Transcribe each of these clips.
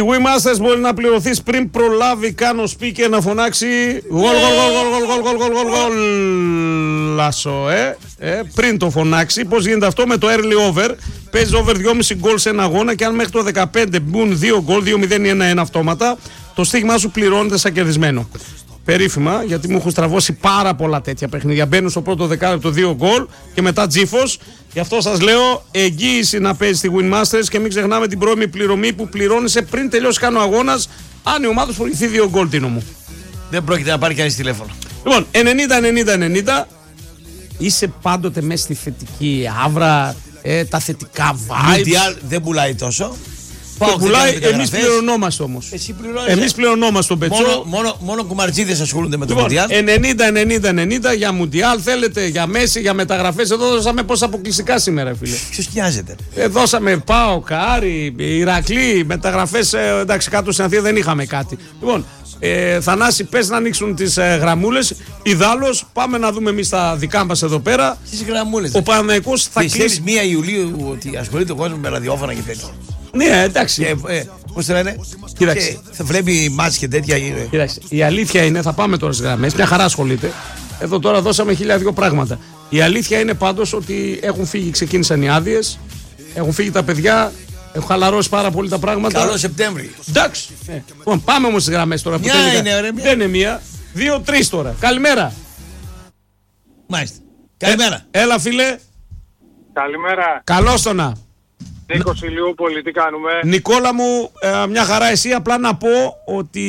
Wii Masters μπορεί να πληρωθείς πριν προλάβει καν ο speaker να φωνάξει γολ. Λάσο, πριν το φωνάξει. Πώς γίνεται αυτό? Με το early over. Παίζεις over 2,5 γκολ σε ένα αγώνα και αν μέχρι το 15 μπουν 2 γκολ, 2-0 ή 1-1 αυτόματα, το στοίχημά σου πληρώνεται σαν κερδισμένο. Περίφημα, γιατί μου έχουν στραβώσει πάρα πολλά τέτοια παιχνίδια. Μπαίνουν στο πρώτο δεκάλεπτο 2 γκολ και μετά τζίφος. Γι' αυτό σας λέω εγγύηση να παίζει στη Win Masters και μην ξεχνάμε την πρώιμη πληρωμή που πληρώνεσαι πριν τελειώσει καν ο αγώνας. Αν η ομάδα σου προηγηθεί 2 γκολ, Τίνο μου. Δεν πρόκειται να πάρει κανείς τηλέφωνο. Λοιπόν, 90-90-90. Είσαι πάντοτε μέσα στη θετική άβρα, τα θετικά vibes. Δεν πουλάει τόσο. Πουλάει, εμείς πληρωνόμαστε όμως. Εμείς πληρωνόμαστε τον Πετσό. Μόνο κουμαρτζίδες ασχολούνται με το Μουντιάλ. 90-90-90 για Μουντιάλ. Θέλετε για Μέση, για μεταγραφές. Εδώ δώσαμε πόσα αποκλειστικά σήμερα, φίλε. Ποιος νοιάζεται? Δώσαμε ΠΑΟ, Κάρι, Ηρακλή, μεταγραφές. Εντάξει, κάτω στην Αθήνα δεν είχαμε κάτι. Λοιπόν, Θανάση, πες να ανοίξουν τις γραμμούλες. Ιδάλλως, πάμε να δούμε εμείς τα δικά μας εδώ πέρα. Τις γραμμούλες. Ο Παναθηναϊκός θα κλείσει 1 Ιουλίου ότι ασχολείται ο κόσμος με ραδιόφωνα και τέτοια. Ναι, εντάξει. Πώς το λένε? Κοίταξε. Θα βλέπει μάτς και τέτοια. Κοίταξε. Η αλήθεια είναι, θα πάμε τώρα στις γραμμές. Μια χαρά ασχολείται. Εδώ τώρα δώσαμε 1002 πράγματα. Η αλήθεια είναι πάντως ότι έχουν φύγει, ξεκίνησαν οι άδειες. Έχουν φύγει τα παιδιά. Έχουν χαλαρώσει πάρα πολύ τα πράγματα. Καλό Σεπτέμβρη. Εντάξει. Λοιπόν, πάμε όμως στις γραμμές τώρα. Μια είναι, ωραία. Δεν είναι μία. 2-3 τώρα. Καλημέρα. Μάλιστα. Καλημέρα. Έλα, φίλε. Καλημέρα. Καλώς το να. Νίκος Ηλιούπολη, τι κάνουμε? Νικόλα μου, μια χαρά εσύ. Απλά να πω ότι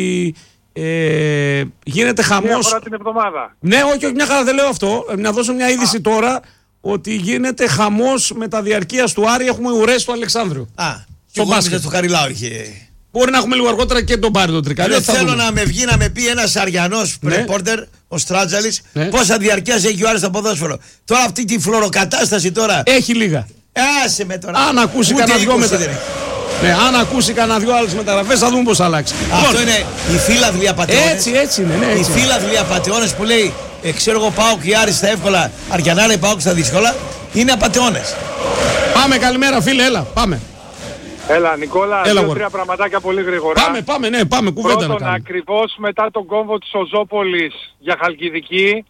γίνεται χαμός. Μια φορά την εβδομάδα. Ναι, όχι, μια χαρά δεν λέω αυτό. Να δώσω μια είδηση τώρα ότι γίνεται χαμός με τα διαρκείας του Άρη. Έχουμε ουρές του Αλεξάνδρου. Στο μπάσκετ. Στο Χαριλάου είχε. Μπορεί να έχουμε λίγο αργότερα και τον Πάρη τον Τρικάλιο. Δεν θέλω να με βγει να με πει ένας Αριανός ρεπόρτερ, ο Στράτζαλης, πόσα διαρκείας έχει ο Άρης στο ποδόσφαιρο. Τώρα αυτή τη φλωροκατάσταση τώρα. Έχει λίγα. Άσε με τώρα. Αν ακούσει κανένα δυο μεταγραφές. Ναι, αν ακούσει κανένα δυο άλλες μεταγραφές θα δούμε πώς θα αλλάξει. Αυτό είναι οι φύλαδλοι απατεώνες. Έτσι είναι. Ναι, οι φύλαδλοι απατεώνες που λέει ξέρω εγώ πάω και Άρης στα εύκολα, Αριανάρα πάω και στα δύσκολα. Είναι απατεώνες. Πάμε, καλημέρα φίλε, έλα, πάμε. Έλα Νικόλα, 2-3 πραγματάκια πολύ γρήγορα. Πάμε, κουβέντα να κάνουμε. Πρώτον, ακριβώς μετά τον κόμβο της Οζόπολης για Χαλκιδική,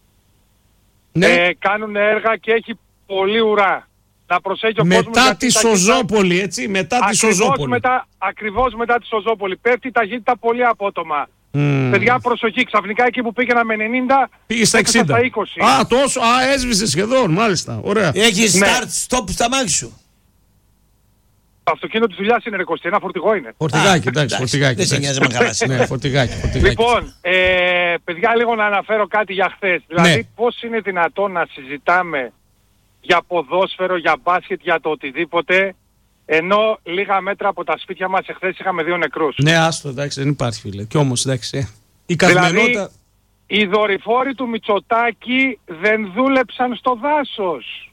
κάνουν έργα και έχει πολύ ουρά. Να προσέχει ο κόσμος. Μετά τη Σοζόπολη, έτσι, μετά τη Σοζόπολη. Ακριβώς μετά τη Σοζόπολη. Πέφτει η ταχύτητα πολύ απότομα. Παιδιά, προσοχή, ξαφνικά εκεί που πήγαινα με 90, πήγε στα 60. Στα 20. Τόσο, έσβησε σχεδόν, μάλιστα, ωραία. Έχει start-stop στα μάξι σου. Το αυτοκίνητο της δουλειάς είναι ρεκοστή, ένα φορτηγό είναι. Φορτηγάκι, εντάξει, φορτηγάκι. Δεν σε νοιάζει με χαλάσει. Ναι, φορτηγάκι. Λοιπόν, παιδιά, λίγο να αναφέρω κάτι για χθες. Δηλαδή, πώς είναι δυνατόν να συζητάμε για ποδόσφαιρο, για μπάσκετ, για το οτιδήποτε, ενώ λίγα μέτρα από τα σπίτια μας εχθές είχαμε 2 νεκρούς. Ναι, άστο, εντάξει, δεν υπάρχει φίλε. Κι όμως, εντάξει, η καθημερινότητα... Δηλαδή, οι δορυφόροι του Μητσοτάκη δεν δούλεψαν στο δάσος.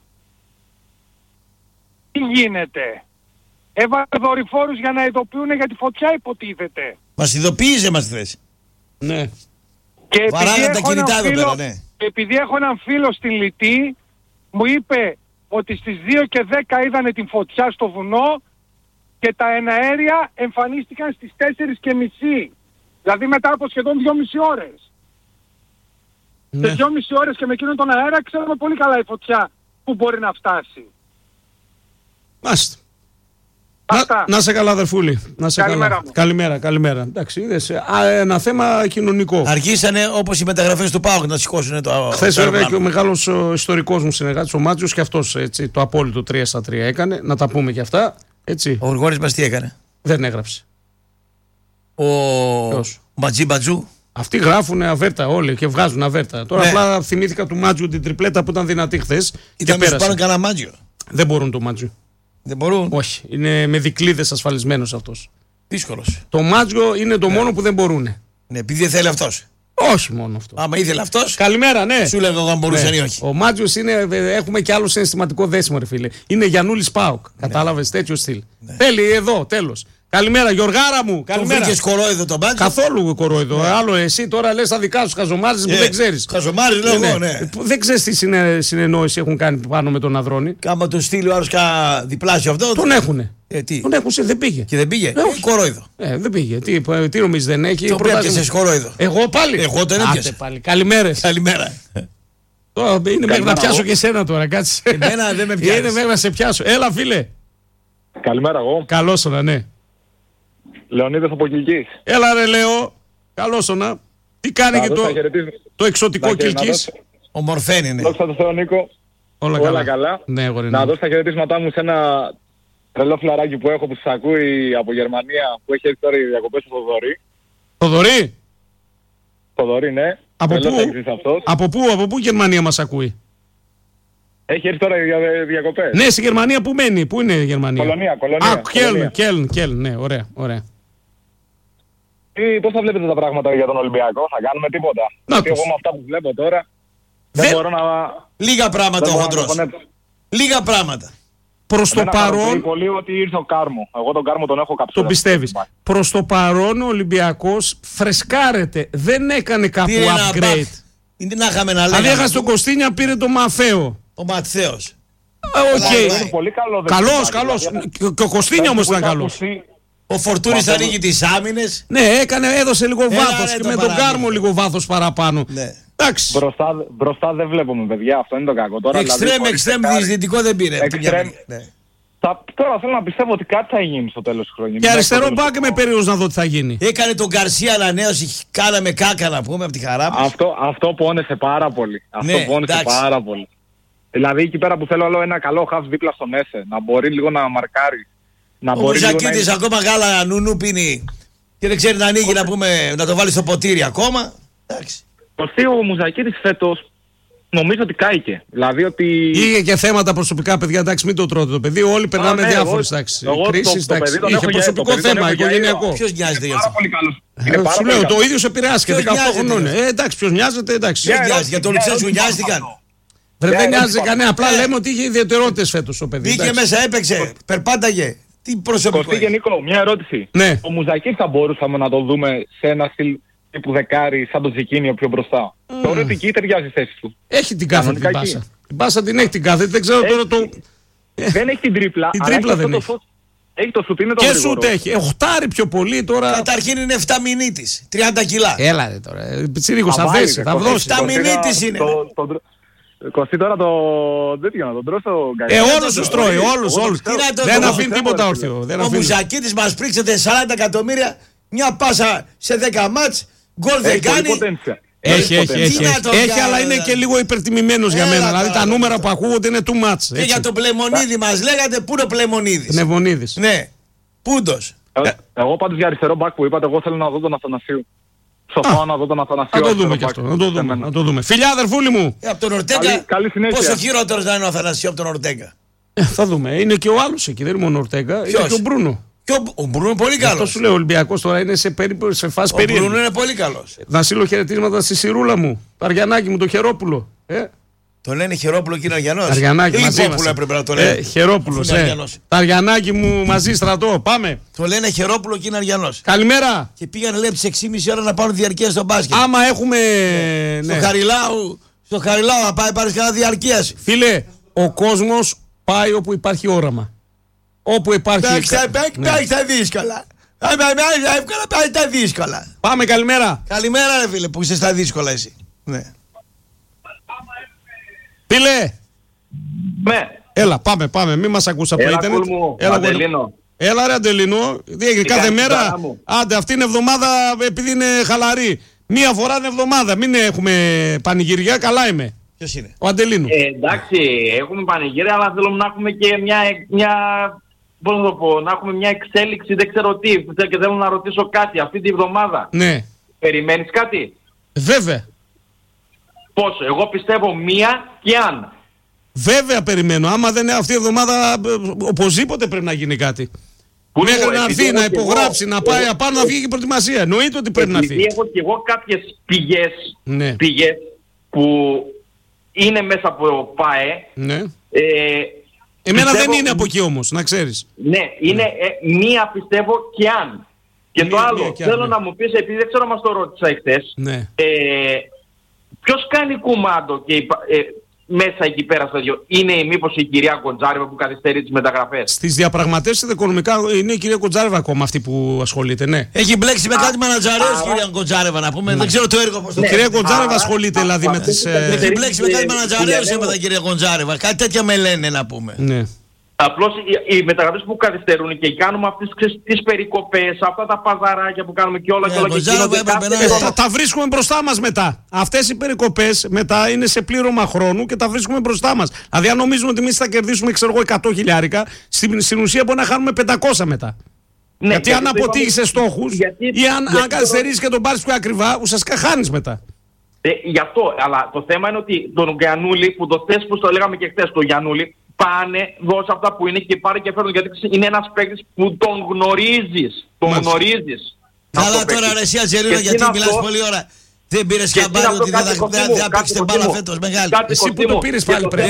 Τι γίνεται? Έβαλε δορυφόρους για να ειδοποιούν για τη φωτιά, υποτίθεται. Μας ειδοποίησε μας θες. Ναι. Και βαράγαν τα κινητά εδώ πέρα, ναι. Επειδή έχω έναν φίλο στην Λιτή, μου είπε ότι στις 2 και 10 είδανε την φωτιά στο βουνό και τα εναέρια εμφανίστηκαν στις 4 και μισή. Δηλαδή μετά από σχεδόν 2,5 ώρες. Ναι. Σε 2,5 ώρες και με εκείνον τον αέρα ξέρουμε πολύ καλά η φωτιά που μπορεί να φτάσει. Μάλιστα. Να σε καλά, αδερφούλη. Να σε καλημέρα. Καλημέρα. Εντάξει, είδες, ένα θέμα κοινωνικό. Αργήσανε όπως οι μεταγραφές του ΠΑΟΚ να σηκώσουν το. Χθες βέβαια και ο μεγάλος ιστορικός μου συνεργάτης, ο Μάτζιος, και αυτός έτσι, το απόλυτο 3-3 έκανε. Να τα πούμε και αυτά. Έτσι. Ο Γρηγόρης μας τι έκανε? Δεν έγραψε. Ο Μπατζού. Αυτοί γράφουν αβέρτα όλοι και βγάζουν αβέρτα. Τώρα απλά θυμήθηκα του Μάτζιου την τριπλέτα που ήταν δυνατή χθες. Ήταν να σου πάρουν κανένα Μάτζιο. Δεν μπορούν το Μάτζιο. Δεν μπορούν. Όχι. Είναι με δικλείδες ασφαλισμένος αυτός. Δύσκολος. Το Μάτζιο είναι το μόνο που δεν μπορούν. Ναι, επειδή δεν θέλει αυτός. Όχι μόνο αυτό. Άμα ήθελε αυτός. Καλημέρα, ναι. Σου λέγω αν μπορούσε ή όχι. Ο Μάτζιος είναι. Έχουμε και άλλο συναισθηματικό δέσιμο, ρε φίλε. Είναι Γιαννούλης ΠΑΟΚ. Κατάλαβες, τέτοιο στυλ. Θέλει εδώ, τέλος. Καλημέρα, Γιωργάρα μου. Καλημέρα. Το βρήκες κορόιδο το μπάτσο. Καθόλου κορόιδο. Άλλο εσύ τώρα λες τα δικά σου χαζομάρες που δεν ξέρεις. Χαζομάρες λέω εγώ, ναι. Δεν ξέρεις τι συνεννόηση έχουν κάνει πάνω με τον Ανδρώνη. Κάμα του στείλει ο άλλος διπλάσιο αυτό. Τον έχουνε. Τι. Τον έχουν, δεν πήγε. Και δεν πήγε. Όχι κορόιδο. Δεν πήγε. Τι νομίζεις δεν έχει. Το πρέπει σε κορόιδο. Εγώ πάλι. Εγώ τον έπιασα. Πάλι. Καλημέρες. Καλημέρα. Είναι μέχρι να πιάσω και εσένα τώρα, κάτσε. Εμένα δεν με πιάνεις. Είναι μέχρι να σε πιάσω. Έλα, φίλε. Καλημέρα, εγώ. Καλώς όνα, ναι. Λεωνίδας από Κιλκής. Έλα, ρε, Λέο. Καλώς όνα. Τι κάνει και το εξωτικό Κιλκής. Ομορφαίνει είναι. Δόξα τω Θεώ, Νίκο. Όλα καλά. Ναι, να δώσω τα χαιρετίσματά μου σε ένα τρελό φιλαράκι που έχω που σας ακούει από Γερμανία που έχει έρθει τώρα οι διακοπές του Θοδωρή. Θοδωρή. Θοδωρή, ναι. Από πού Γερμανία μας ακούει? Έχει έρθει τώρα για διακοπές. Ναι, στη Γερμανία που μένει. Πού είναι η Γερμανία? Κολονία. Κέλν, ναι, ωραία. Πώς θα βλέπετε τα πράγματα για τον Ολυμπιακό, θα κάνουμε τίποτα? Γιατί εγώ με αυτά που βλέπω τώρα δεν μπορώ να... Λίγα πράγματα ο χοντρός. Λίγα πράγματα. Προς το παρόν... πολύ ότι ήρθε ο Κάρμο. Εγώ τον Κάρμο τον έχω καψίσει. Το πιστεύεις. Προς το παρόν ο Ολυμπιακός φρεσκάρεται. Δεν έκανε κάπου upgrade. Είναι να είχαμε να λέγαμε. Αν έχασε τον Κωστίνια πήρε τον Μαφέο. Ο Ματθαίος. Οκ. Πολύ Καλός. Και ο Κωστίνια όμως ήταν καλός. Ο Φορτούνης θα ανοίγει τις άμυνες. Ναι, έδωσε λίγο βάθος και με τον Κάρμο λίγο βάθος παραπάνω. Εντάξει. Μπροστά δεν βλέπουμε, παιδιά, αυτό είναι το κακό. Εξτρέμ διεισδυτικό δεν πήρε. Τώρα θέλω να πιστεύω ότι κάτι θα γίνει στο τέλος του χρόνου. Και αριστερό μπακ με περίοδος να δω τι θα γίνει. Έκανε τον Γκαρσία ανανέωση, κάναμε κάκα να πούμε από τη χαρά μας. Αυτό πόνεσε πάρα πολύ. Πάρα πολύ. Δηλαδή εκεί πέρα που θέλω άλλο ένα καλό χαφ δίπλα στον Έσε, να μπορεί λίγο να μαρκάρει. Ο Μουζακίτης ακόμα γάλα νουνού πίνει και δεν ξέρει να ανοίγει να πούμε, να το βάλει στο ποτήρι ακόμα. Εντάξει. Ο Μουζακίτης φέτος νομίζω ότι κάηκε. Δηλαδή ότι... Είχε και θέματα προσωπικά, παιδιά, εντάξει, μην το τρώτε το παιδί. Όλοι περνάμε διάφορες κρίσεις. Είχε προσωπικό θέμα, οικογενειακό. Ποιος νοιάζεται για αυτό? Σου λέω, το ίδιο σε επηρεάστηκε 18 χρονών. Εντάξει, ποιος νοιάζεται, εντάξει. Ποιος νοιάζεται, για το Λουτσέσκου νοιάστηκαν? Δεν νοιάζεται κανένα, απλά λέμε ότι είχε ιδιαιτερότητες φέτος ο παιδί. Μπήκε μέσα, έπαιξε, περπάταγε. Τι προσωπικό? Κωστή, Νίκο, μια ερώτηση. Ναι. Ο Μουζακίτης θα μπορούσαμε να το δούμε σε ένα στυλ τύπου δεκάρι σαν το Ζικίνιο πιο μπροστά? Θεωρώ ότι εκεί ταιριάζει η θέση του. Έχει την κάθετη την πάσα. Την πάσα την έχει την κάθετη, δεν ξέρω τώρα το... Δεν έχει την τρίπλα. Την τρίπλα δεν έχει. Έχει το σουτ, είναι το και γρήγορο. σουτ έχει. Οχτάρι πιο πολύ τώρα. Καταρχήν είναι 7 μηνύτης. 30 κιλά. Έλα ρε τώρα. Τσίρικος θα δέσει. Θα δώσει. 7 μηνύτης είναι. Κωστή τώρα το τέτοιο να τον τρώσω. Όλους τους τρώει, όλους. Δεν αφήνει τίποτα όρθιο. Ο Μουζακίτης μας πρίξετε 40 εκατομμύρια, μια πάσα σε 10 μάτς, γκολ δεν κάνει. Έχει, αλλά είναι και λίγο υπερτιμημένος για μένα. Δηλαδή τα νούμερα που ακούγονται είναι too much. Και για τον Πλεμονίδη μας λέγατε, πού είναι ο Πλεμονίδης? Πνευμονίδης. Ναι, πούντος. Εγώ πάντως για αριστερό μπακ που είπατε, εγώ θέλω να δω τον Αθανασίου. Σοφά να δω τον Αθανασίου. Να το δούμε και αυτό. Να το δούμε. Φιλιά, αδερφούλη μου. Από τον Ορτέγκα. Πόσο χειρότερος να είναι ο Αθανασίου από τον Ορτέγκα? Θα δούμε. Είναι και ο άλλος εκεί, δεν είναι μόνο ο Ορτέγκα. Είναι και ο Μπρούνο. Ο Μπρούνο είναι πολύ καλός. Αυτό σου λέω, ο Ολυμπιακός τώρα είναι σε φάση περίεργη. Ο Μπρούνο είναι πολύ καλός. Να στείλω χαιρετίσματα στη Σιρούλα μου, το Αριανάκι μου, το Χερόπουλο. Το λένε Χερόπουλο και είναι Αριανός. Αριανάκι μαζί μας. Έπρεπε να το λένε. Χερόπουλος, τα Αριανάκι μου μαζί στρατό, πάμε. Το λένε Χερόπουλο και είναι Αριανός. Καλημέρα. Και πήγαν λέει τις 6,5 ώρα να πάρουν διαρκείας στο μπάσκετ. Άμα έχουμε... Στο Χαριλάου να πάει πάρεις κανένα διαρκείας. Φίλε, ο κόσμος πάει όπου υπάρχει όραμα. Όπου υπάρχει... Πάει τα δύσκολα. Εύκολα πάει τα δύσκολα. Πάμε, καλημέρα. Καλημέρα ρε φίλε που είσαι στα δύσκολα εσύ. Ναι. Φίλε. Ναι. Έλα, πάμε. Μην μας ακούς από το ίντερνετ. Έλα, Αντελίνο. Έλα ρε Αντελίνο. Κάθε μέρα. Άντε, αυτή είναι εβδομάδα επειδή είναι χαλαρή. Μία φορά την εβδομάδα. Μην έχουμε πανηγυριά, καλά είμαι. Ποιος είναι? Ο Αντελίνο. Εντάξει, έχουμε πανηγύρια, αλλά θέλουμε να έχουμε και μια πώς να το πω, να έχουμε μια εξέλιξη, δεν ξέρω τι. Και θέλω να ρωτήσω κάτι αυτή τη βδομάδα. Ναι. Περιμένεις κάτι? Βέβαια. Πόσο? Εγώ πιστεύω μία και αν. Βέβαια περιμένω. Άμα δεν είναι αυτή η εβδομάδα, οπωσδήποτε πρέπει να γίνει κάτι. Μέχρι να έρθει, να υπογράψει, να πάει απάνω, να βγει και η προετοιμασία. Εννοείται ότι πρέπει να φύγει. Έχω και εγώ κάποιες πηγές που είναι μέσα από ΠΑΕ. Ναι. Εμένα δεν είναι από εκεί όμως, να ξέρεις. Ναι, είναι μία πιστεύω και αν. Και το άλλο, θέλω να μου πεις, επειδή δεν ξέρω, μας το ρώτησα εχθές, ποιος κάνει κουμάντο και μέσα εκεί πέρα στο δυο, είναι μήπως η κυρία Κοντζάρεβα που καθυστερεί τις μεταγραφές? Στις διαπραγματεύσεις οικονομικά είναι η κυρία Κοντζάρεβα ακόμα αυτή που ασχολείται, ναι. Έχει μπλέξει με κάτι μανατζαρέως η κυρία Κοντζάρεβα, να πούμε. Δεν ξέρω το έργο πώς το κάνει. Η κυρία Κοντζάρεβα ασχολείται δηλαδή με τις... Έχει μπλέξει με κάτι μανατζαρέως η κυρία Κοντζάρεβα. Κάτι τέτοια με λένε, να πούμε. Ναι. Απλώς οι μεταγραφές που καθυστερούν και κάνουμε αυτές τις περικοπές, αυτά τα παζαράκια που κάνουμε και όλα και όλα. Τα βρίσκουμε μπροστά μας μετά. Αυτές οι περικοπές μετά είναι σε πλήρωμα χρόνου και τα βρίσκουμε μπροστά μας. Δηλαδή, αν νομίζουμε ότι εμείς θα κερδίσουμε 100.000, στην ουσία μπορεί να χάνουμε 500 μετά. Ναι, γιατί αν αποτύχεις στόχους ή αν καθυστερήσεις και τον πάρεις πιο ακριβά, ουσιαστικά χάνεις μετά. Γι' αυτό, αλλά το θέμα είναι ότι τον Γιαννούλη, που το θες που το λέγαμε και χθες, τον Γιαννούλη, πάνε, δώσε αυτά που είναι και πάρε και φέρνουν, γιατί είναι ένας παίκτης που τον γνωρίζεις. Τον γνωρίζεις. Καλά τώρα ρε εσύ Ατζελίνο, γιατί μιλάς πολλή ώρα. Δεν πήρες χαμπάρι ότι δεν θα παίξετε μπάλα φέτος μεγάλη. Εσύ που το πήρες πάλι πρέπει.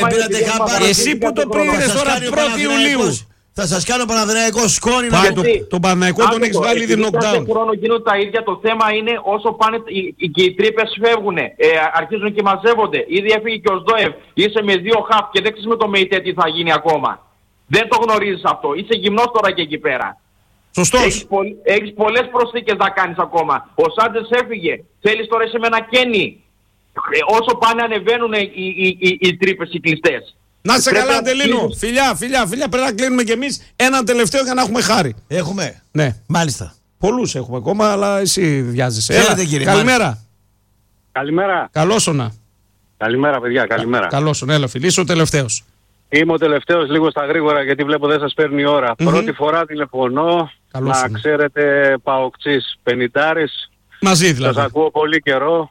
Εσύ που το πήρες τώρα 1η Ιουλίου. Θα σας κάνω Παναθηναϊκό σκόνη. Τον Παναθηναϊκό τον έχεις βγάλει ήδη knockdown. Κάθε χρόνο γίνονται τα ίδια. Το θέμα είναι όσο πάνε και οι τρύπες φεύγουν, αρχίζουν και μαζεύονται. Ήδη έφυγε και ο Σδόεφ. Είσαι με 2 χαφ και δεν ξέρεις με το ΜΕΙΤΕ τι θα γίνει ακόμα. Δεν το γνωρίζεις αυτό. Είσαι γυμνός τώρα και εκεί πέρα. Σωστός. Έχεις πολλές προσθήκες να κάνεις ακόμα. Ο Σάντζες έφυγε. Θέλεις τώρα είσαι με ένα Κένι. Όσο πάνε ανεβαίνουν οι τρύπες οι κλειστές. Να είσαι καλά, Αντελίνο. Φιλιά. Πρέπει να κλείνουμε κι εμείς ένα τελευταίο για να έχουμε χάρη. Έχουμε. Ναι. Μάλιστα. Πολλούς έχουμε ακόμα, αλλά εσύ βιάζεσαι. Έλατε, κύριε. Καλημέρα. Καλημέρα. Καλόσονα. Καλημέρα, παιδιά. Καλημέρα. Καλόσονα, έλα φίλοι. Είσαι ο τελευταίος. Είμαι ο τελευταίος, λίγο στα γρήγορα, γιατί βλέπω δεν σας παίρνει η ώρα. Πρώτη φορά τηλεφωνώ. Καλώς να ξέρετε, παοκτσής 50. Μαζί δηλαδή. Σας ακούω πολύ καιρό.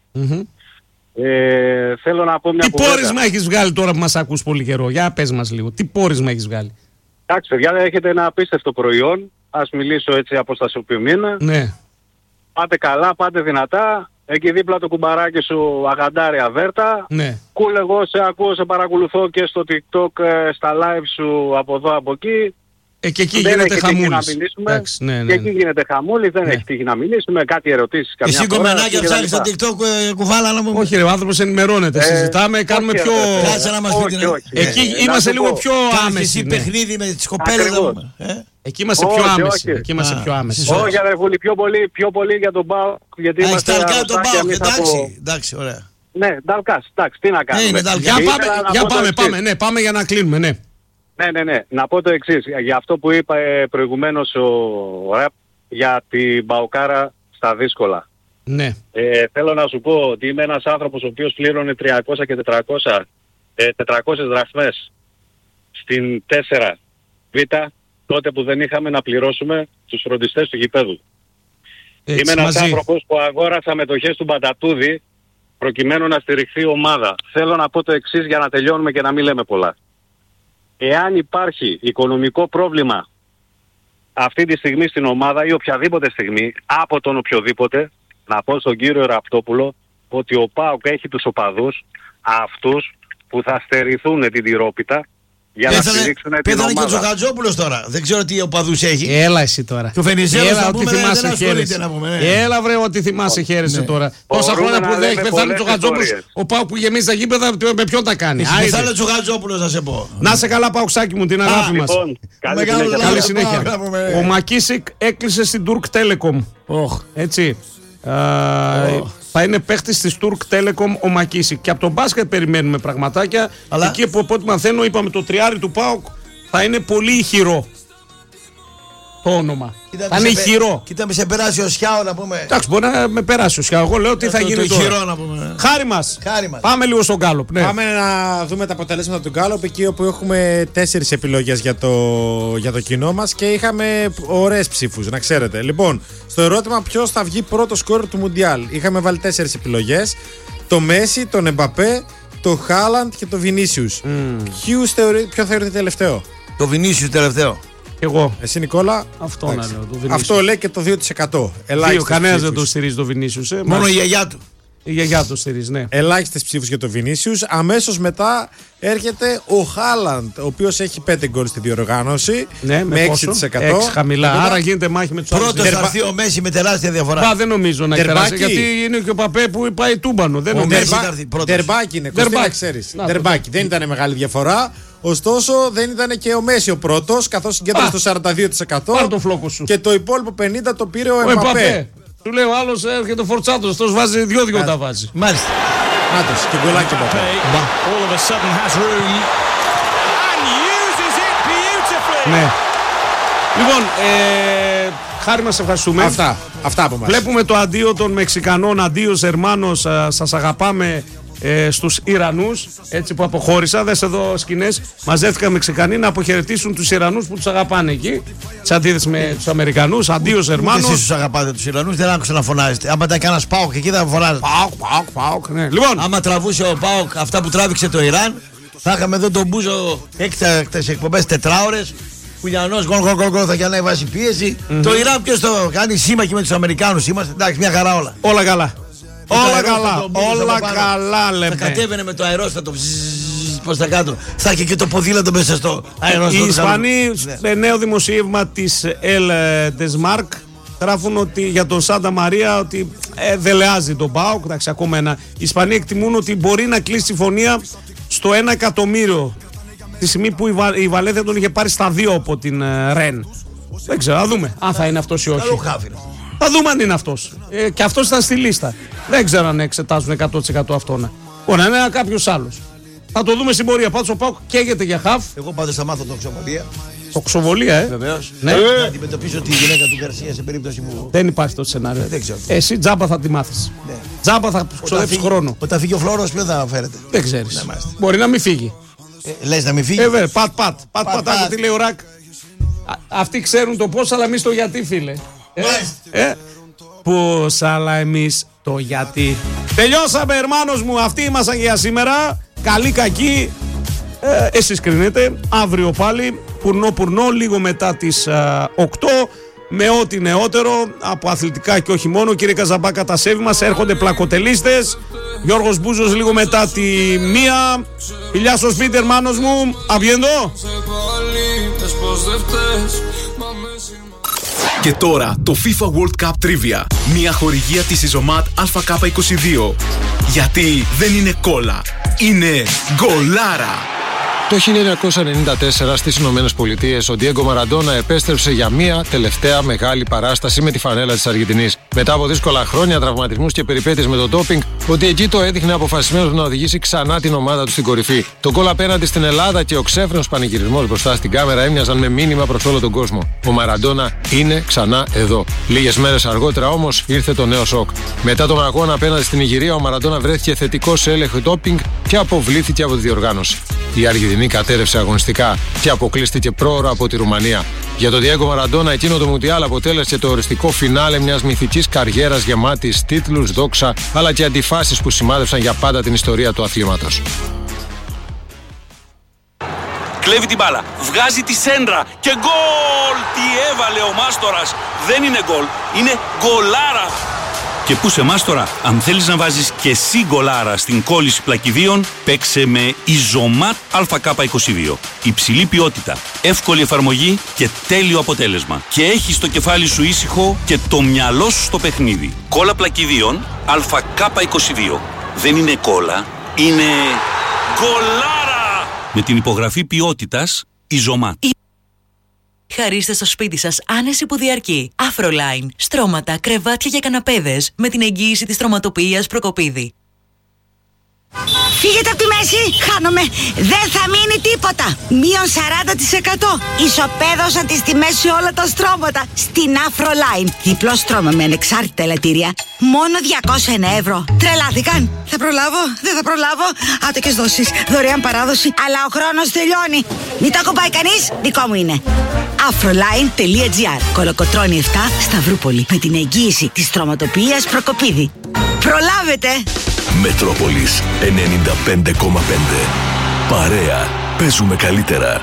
Θέλω να πω μια κουβέντα. Τι πόρισμα έχεις βγάλει τώρα που μας ακούς πολύ καιρό? Για πες μας λίγο. Τι πόρισμα έχεις βγάλει? Εντάξει παιδιά, έχετε ένα απίστευτο προϊόν. Ας μιλήσω έτσι αποστασιοποιημένα. Ναι. Πάτε καλά, πάτε δυνατά. Εκεί δίπλα το κουμπαράκι σου αγαντάρει αβέρτα. Ναι. Κούλ, εγώ σε ακούω, σε παρακολουθώ και στο TikTok, στα live σου από εδώ από εκεί. Και εκεί γίνεται χαμούλης. Ναι. Και εκεί γίνεται χαμούλης, δεν έχει τύχει να μιλήσουμε, κάτι ερωτήσεις καμιά φορά. Εσύ κομμενάκια ψάχνεις στο TikTok κουβάλα να μου... Όχι ρε, ο άνθρωπος ενημερώνεται, συζητάμε, κάνουμε πιο... Κάτσε να μας πείτε. Εκεί είμαστε λίγο πιο άμεση. Εσύ παιχνίδι με τις κοπέλες. Εκεί είμαστε πιο άμεση. Όχι αδερφούλη, πιο πολύ για τον ΠΑΟΚ. Γιατί είμαστε τον ΠΑΟΚ, εντάξει, ωραία. Ναι, Νταλκάς, εντάξει, τι να κάνουμε. Για πάμε για να κλείνουμε, ναι. Ναι. Να πω το εξής. Για αυτό που είπα προηγουμένως ο Ραπ για την Παοκάρα στα δύσκολα. Ναι. Θέλω να σου πω ότι είμαι ένας άνθρωπος ο οποίος πλήρωνε 300 και 400 δραχμές στην 4Β, τότε που δεν είχαμε να πληρώσουμε τους φροντιστές του γηπέδου. Είμαι ένας άνθρωπος που αγόρασα μετοχές του Μπαντατούδη προκειμένου να στηριχθεί η ομάδα. Θέλω να πω το εξής για να τελειώνουμε και να μην λέμε πολλά. Εάν υπάρχει οικονομικό πρόβλημα αυτή τη στιγμή στην ομάδα ή οποιαδήποτε στιγμή από τον οποιοδήποτε, να πω στον κύριο Ραπτόπουλο ότι ο ΠΑΟΚ έχει τους οπαδούς αυτούς που θα στερηθούν την τυρόπιτα για να στηρίξουν την ομάδα. Πέθανε και ο Τζοχατζόπουλος τώρα. Δεν ξέρω τι οπαδούς έχει. Έλα εσύ τώρα. Και ο Βενιζέλος να πούμε δεν ασχολείται να πούμε. Έλα βρε ότι θυμάσαι χαίρεσαι τώρα. Τόσα χρόνια που δεν έχει πεθάνει ο Τζοχατζόπουλος. Ο ΠΑΟΚ που γεμίζει τα γήπεδα με ποιον τα κάνει. Πεθάνε ο Τζοχατζόπουλος να σε πω. Να σε καλά Παοξάκι μου την αγάπη μας. Καλή συνέχεια. Ο Μακίσικ έκλεισε στην Turk Telecom. Έτσι. Θα είναι παίχτης της Turk Telecom ο Μακίσικ. Και από τον μπάσκετ περιμένουμε πραγματάκια. Αλλά... Εκεί από ό,τι μαθαίνω, είπαμε το τριάρι του ΠΑΟΚ θα είναι πολύ ηχηρό. Το όνομα. Θα είναι ηχηρό. Κοίτα με σε περάσει ο Σιάο να πούμε. Εντάξει, μπορεί να με περάσει ο Σιάο. Εγώ λέω τι θα γίνει τώρα. Ηχηρό, να πούμε. Χάρη μας. Πάμε λίγο στον Γκάλοπ. Ναι. Πάμε να δούμε τα αποτελέσματα του Γκάλοπ, εκεί όπου έχουμε 4 επιλογές για το κοινό μας και είχαμε ωραίες ψήφους, να ξέρετε. Λοιπόν, στο ερώτημα ποιος θα βγει πρώτο σκόρερ του Μουντιάλ, είχαμε βάλει 4 επιλογές. Το Μέση, τον Εμπαπέ, το Χάλαντ και το Βινίσιους. Ποιο θεωρείτε τελευταίο? Το Βινίσιους τελευταίο. Εγώ. Εσύ Νικόλα. Αυτό να λέω. Αυτό λέει και το 2%. Κανένας δεν το στηρίζει το Βινίσιους. Μόνο η γιαγιά του. Η γιαγιά του στηρίζει, ναι. Ελάχιστες ψήφους για τον Βινίσιους. Αμέσως μετά έρχεται ο Χάλαντ, ο οποίος έχει 5 γκολ στη διοργάνωση. Ναι, με 6%. 6 χαμηλά. Άρα γίνεται μάχη με τους άλλους. Πρώτος θα έρθει ο Μέση με τεράστια διαφορά. Δεν νομίζω να περάσει. Γιατί είναι και ο Παπέ που πάει τούμπανο. Δεν νομίζω. Ντερμπάκι είναι. Κωστή να ξέρεις. Ντερμπάκι. Δεν ήταν μεγάλη διαφορά. Ωστόσο δεν ήταν και ο Μέση ο πρώτος, καθώς συγκέντρωσε το 42%. Πάρ' το φλόκο σου. Και το υπόλοιπο 50% το πήρε ο Εμπαπέ. Του λέει ο άλλος έρχεται ο Φορτσάτος, αυτός βάζει 2-2 τα βάζει. Μάλιστα. Νάτος και γκολάκι Εμπαπέ. Ναι. Λοιπόν, Χάρη, μας ευχαριστούμε. Αυτά από μας. Βλέπουμε το αντίο των Μεξικανών, αντίο Ερμάνος, σας αγαπάμε, στους Ιρανούς, έτσι που αποχώρησα. Δες εδώ σκηνές, μαζεύτηκαν Μεξικανοί να αποχαιρετήσουν τους Ιρανούς που τους αγαπάνε εκεί. Σε αντίθεση με τους Αμερικανούς, αντίο Ερμάνος. Εσείς τους αγαπάτε τους Ιρανούς, δεν άκουσα να φωνάζετε. Άμα ήταν κανένας ΠΑΟΚ εκεί θα φωνάζετε. ΠΑΟΚ, ναι. Λοιπόν, άμα τραβούσε ο ΠΑΟΚ αυτά που τράβηξε το Ιράν, θα είχαμε εδώ τον Μπούζο έκτακτες εκπομπές 4 ώρες. Κουλιανός, γκολ, θα γιανάει βάση πίεση. Το Ιράν ποιος το κάνει, σύμμαχοι με τους Αμερικάνους είμαστε. Εντάξει, μια χαρά όλα. Όλα καλά. Όλα καλά λέμε. Θα κατέβαινε με το αερόστατο προς τα κάτω. Θα είχε και το ποδήλατο μέσα στο αερόστατο. Οι Ισπανοί, νέο δημοσίευμα της El Desmarque, γράφουν ότι για τον Σάντα Μαρία ότι δελεάζει τον ΠΑΟΚ. Εντάξει, ακόμα ένα. Οι Ισπανοί εκτιμούν ότι μπορεί να κλείσει συμφωνία στο 1 εκατομμύριο. Τη στιγμή που η Βαλένθια τον είχε πάρει στα 2 από την Ρεν. Δεν ξέρω, θα δούμε αν θα είναι αυτός ή όχι. Θα δούμε αν είναι αυτός. Και αυτός ήταν στη λίστα. Δεν ξέρω αν εξετάζουν 100% αυτόν. Μπορεί να είναι κάποιος άλλος. Θα το δούμε στην πορεία. Πάντως ο ΠΑΟΚ καίγεται για χαφ. Εγώ πάντως θα μάθω τοξοβολία. Τοξοβολία, Βεβαίως. Ναι. Να αντιμετωπίσω τη γυναίκα του Γκαρσία σε περίπτωση που. Δεν υπάρχει το σενάριο. Δεν ξέρω. Εσύ τζάμπα θα τη μάθεις. Ναι. Τζάμπα θα ξοδέψεις χρόνο. Όταν φύγει ο Φλόρος, ποιο θα φέρετε. Δεν ξέρεις. Μπορεί να μην φύγει. Λες να μην φύγει. Πατ. Άκου τι λέει ο Ρακ. Αυτοί ξέρουν το πώς, αλλά εμείς το γιατί, φίλε. Πώς, αλλά εμείς το γιατί. Τελειώσαμε, ερμάνος μου. Αυτοί ήμασταν για σήμερα. Καλή, κακή. Εσείς κρίνετε. Αύριο πάλι. Πουρνό, λίγο μετά τις 8. Με ό,τι νεότερο από αθλητικά και όχι μόνο. Κύριε Καζαμπάκα, τα σέβη μας. Έρχονται πλακοτελίστες. Γιώργος Μπούζος λίγο μετά τη 1. Φιλιά στο σπίτι, ερμάνος μου. Αβιέντο. Και τώρα το FIFA World Cup Trivia. Μια χορηγία της Ιζωμάτ ΑΚ22. Γιατί δεν είναι κόλλα, είναι γκολάρα. Το 1994 στις Ηνωμένες Πολιτείες ο Ντιέγκο Μαραντόνα επέστρεψε για μία τελευταία μεγάλη παράσταση με τη φανέλα της Αργεντινής. Μετά από δύσκολα χρόνια, τραυματισμούς και περιπέτειες με το ντόπινγκ, ο Ντιεγκίτο έδειχνε αποφασισμένος να οδηγήσει ξανά την ομάδα του στην κορυφή. Το γκολ απέναντι στην Ελλάδα και ο ξέφρενος πανηγυρισμός μπροστά στην κάμερα έμοιαζαν με μήνυμα προς όλο τον κόσμο. Ο Μαραντόνα είναι ξανά εδώ. Λίγες μέρες αργότερα όμως ήρθε το νέο σοκ. Μετά τον αγώνα απέναντι στην Ιγυρία, ο Μαραντόνα βρέθηκε θετικό σε έλεγχο ντόπινγκ και αποβλήθηκε από τη διοργάνωση. Η Αργεντινή κατέρευσε αγωνιστικά και αποκλείστηκε πρόωρα από τη Ρουμανία. Για τον Ντιέγκο Μαραντόνα, εκείνο το Μουντιάλ αποτέλεσε το οριστικό φινάλε μιας μυθικής καριέρας γεμάτης τίτλους, δόξα, αλλά και αντιφάσεις που σημάδευσαν για πάντα την ιστορία του αθλήματος. Κλέβει την μπάλα, βγάζει τη σέντρα και γκολ! Τι έβαλε ο Μάστορας! Δεν είναι γκολ, είναι γκολάρα! Και πού σε Μάστορα, αν θέλεις να βάζεις και εσύ γκολάρα στην κόλληση πλακιδίων, παίξε με Ιζωμάτ ΑΚ22. Υψηλή ποιότητα, εύκολη εφαρμογή και τέλειο αποτέλεσμα. Και έχεις το κεφάλι σου ήσυχο και το μυαλό σου στο παιχνίδι. Κόλλα πλακιδίων ΑΚ22. Δεν είναι κόλλα, είναι γκολάρα! Με την υπογραφή ποιότητας Ιζωμάτ. Χαρίστε στο σπίτι σας άνεση που διαρκεί. Afroline. Στρώματα, κρεβάτια και καναπέδες με την εγγύηση της στρωματοποιίας Προκοπίδη. Φύγετε από τη μέση, χάνομαι. Δεν θα μείνει τίποτα. Μείον 40%. Ισοπαίδωσαν τις τιμές σε όλα τα στρώματα. Στην Afroline. Διπλό στρώμα με ανεξάρτητα ελαττήρια. Μόνο 201 ευρώ. Τρελάθηκαν. Θα προλάβω, δεν θα προλάβω. Άτοκες δόσεις, δωρεάν παράδοση. Αλλά ο χρόνος τελειώνει. Μην το ακουμπάει κανείς, δικό μου είναι. Afroline.gr. Κολοκοτρώνη 7, Σταυρούπολη. Με την εγγύηση της στρωματοποιίας Προκοπίδη. Προλάβετε. Μετρόπολης 95,5. Παρέα. Παίζουμε καλύτερα.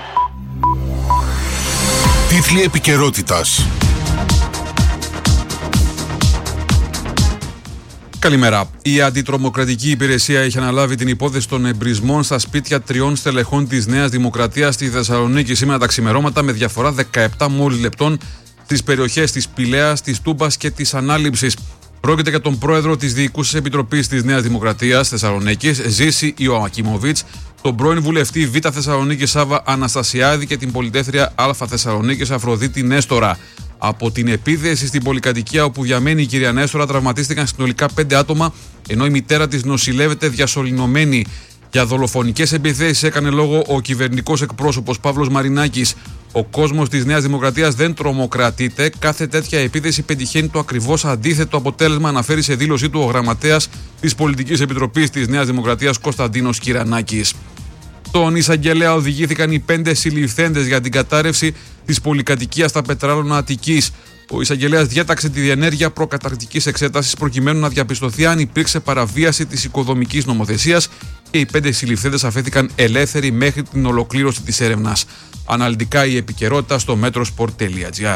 Τίτλοι επικαιρότητας. Καλημέρα. Η Αντιτρομοκρατική Υπηρεσία έχει αναλάβει την υπόθεση των εμπρισμών στα σπίτια 3 στελεχών της Νέας Δημοκρατίας στη Θεσσαλονίκη σήμερα τα ξημερώματα με διαφορά 17 μόλις λεπτών στις περιοχές της Πηλαίας, της Τούμπας και της Ανάληψης. Πρόκειται για τον πρόεδρο της Διοικούσης Επιτροπής της Νέας Δημοκρατίας Θεσσαλονίκης, Ζήση Ιωακιμοβίτς, τον πρώην βουλευτή Β' Θεσσαλονίκη Σάβα Αναστασιάδη και την πολυτεύθρια Α' Θεσσαλονίκης Αφροδίτη Νέστορα. Από την επίθεση στην πολυκατοικία όπου διαμένει η κυρία Νέστορα τραυματίστηκαν συνολικά 5 άτομα, ενώ η μητέρα της νοσηλεύεται διασωληνωμένη. Για δολοφονικές επιθέσεις έκανε λόγο ο κυβερνητικός εκπρόσωπος Παύλος Μαρινάκης. Ο κόσμος της Νέας Δημοκρατίας δεν τρομοκρατείται. Κάθε τέτοια επίθεση πετυχαίνει το ακριβώς αντίθετο αποτέλεσμα, αναφέρει σε δήλωσή του ο γραμματέας της Πολιτικής Επιτροπής της Νέας Δημοκρατίας Κωνσταντίνος Κυρανάκης. Στον εισαγγελέα οδηγήθηκαν οι 5 συλληφθέντες για την κατάρρευση της πολυκατοικίας στα Πετράλωνα Αττικής. Ο εισαγγελέας διέταξε τη διενέργεια προκαταρκτικής εξέτασης προκειμένου να διαπιστωθεί αν υπήρξε παραβίαση της οικοδομικής νομοθεσίας και οι 5 συλληφθέντες αφέθηκαν ελεύθεροι μέχρι την ολοκλήρωση της έρευνας. Αναλυτικά η επικαιρότητα στο metrosport.gr.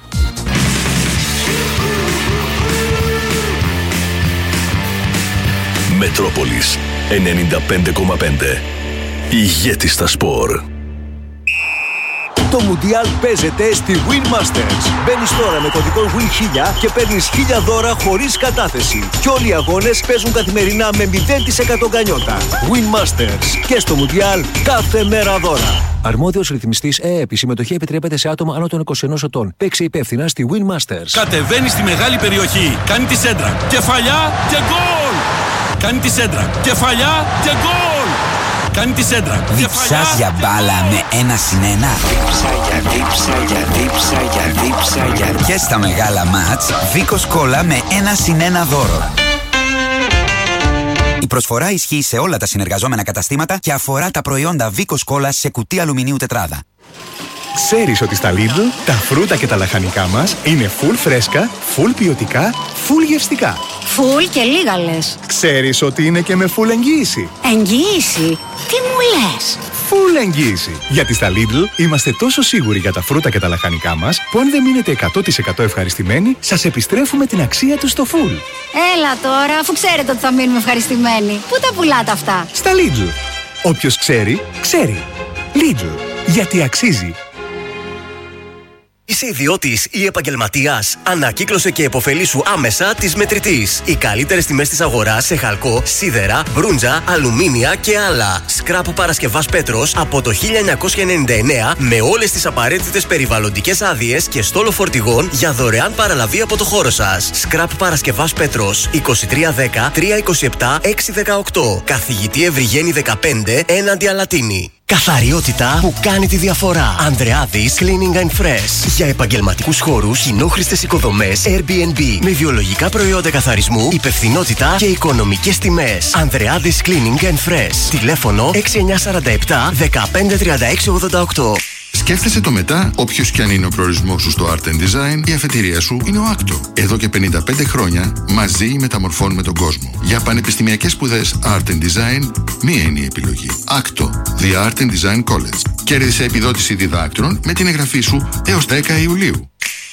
Μετρόπολης 95,5. Ηγέτη στα σπορ. Το Μουντιάλ παίζεται στη Win Masters. Μπαίνεις τώρα με κωδικό WIN1000 και παίρνεις 1000 δώρα χωρίς κατάθεση. Και όλοι οι αγώνες παίζουν καθημερινά με 0% γκανιότα. Win Masters. Και στο Μουντιάλ κάθε μέρα δώρα. Αρμόδιος ρυθμιστής ΕΕΠ. Η συμμετοχή επιτρέπεται σε άτομα άνω των 21 ετών. Παίξε υπεύθυνα στη Win Masters. Κατεβαίνει στη μεγάλη περιοχή. Κάνει τη σέντρα. Κεφαλιά και γκολ. Κάνει τη σέντρα. Κεφαλιά και γκολ. Κάνει τη σέντρα. Διψάς για μπάλα με 1-1. Διψά. Και στα μεγάλα μάτς, Βίκος Κόλλα με 1-1 δώρο. Η προσφορά ισχύει σε όλα τα συνεργαζόμενα καταστήματα και αφορά τα προϊόντα Βίκος Κόλλα σε κουτί αλουμινίου τετράδα. Ξέρεις ότι στα Lidl τα φρούτα και τα λαχανικά μας είναι full φρέσκα, full ποιοτικά, full γευστικά. Full και λίγα λες. Ξέρεις ότι είναι και με full εγγύηση. Εγγύηση? Τι μου λες? Full εγγύηση. Γιατί στα Lidl είμαστε τόσο σίγουροι για τα φρούτα και τα λαχανικά μας που αν δεν μείνετε 100% ευχαριστημένοι, σας επιστρέφουμε την αξία τους στο full. Έλα τώρα, αφού ξέρετε ότι θα μείνουμε ευχαριστημένοι. Πού τα πουλάτε αυτά? Στα Lidl. Όποιος ξέρει, ξέρει. Lidl. Γιατί αξίζει. Είσαι ιδιώτης ή επαγγελματίας? Ανακύκλωσε και επωφελήσου άμεσα της Μετρητής. Οι καλύτερες τιμές της αγοράς σε χαλκό, σίδερα, μπρούντζα, αλουμίνια και άλλα. Σκράπ Παρασκευάς Πέτρος από το 1999 με όλες τις απαραίτητες περιβαλλοντικές άδειες και στόλο φορτηγών για δωρεάν παραλαβή από το χώρο σας. Σκράπ Παρασκευάς Πέτρος 2310 327 618. Καθηγητή Ευρυγένη 15 έναντι Αλατίνη. Καθαριότητα που κάνει τη διαφορά. Ανδρεάδης Cleaning and Fresh. Για επαγγελματικούς χώρους, κοινόχρηστες οικοδομές, Airbnb. Με βιολογικά προϊόντα καθαρισμού, υπευθυνότητα και οικονομικές τιμές. Ανδρεάδης Cleaning and Fresh. Τηλέφωνο 6947 153688. Σκέφτεσαι το μετά, όποιος κι αν είναι ο προορισμός σου στο Art and Design, η αφετηρία σου είναι ο Άκτο. Εδώ και 55 χρόνια μαζί μεταμορφώνουμε τον κόσμο. Για πανεπιστημιακές σπουδές Art and Design, μία είναι η επιλογή. Άκτο, The Art and Design College. Κέρδισε επιδότηση διδάκτρων με την εγγραφή σου έως 10 Ιουλίου.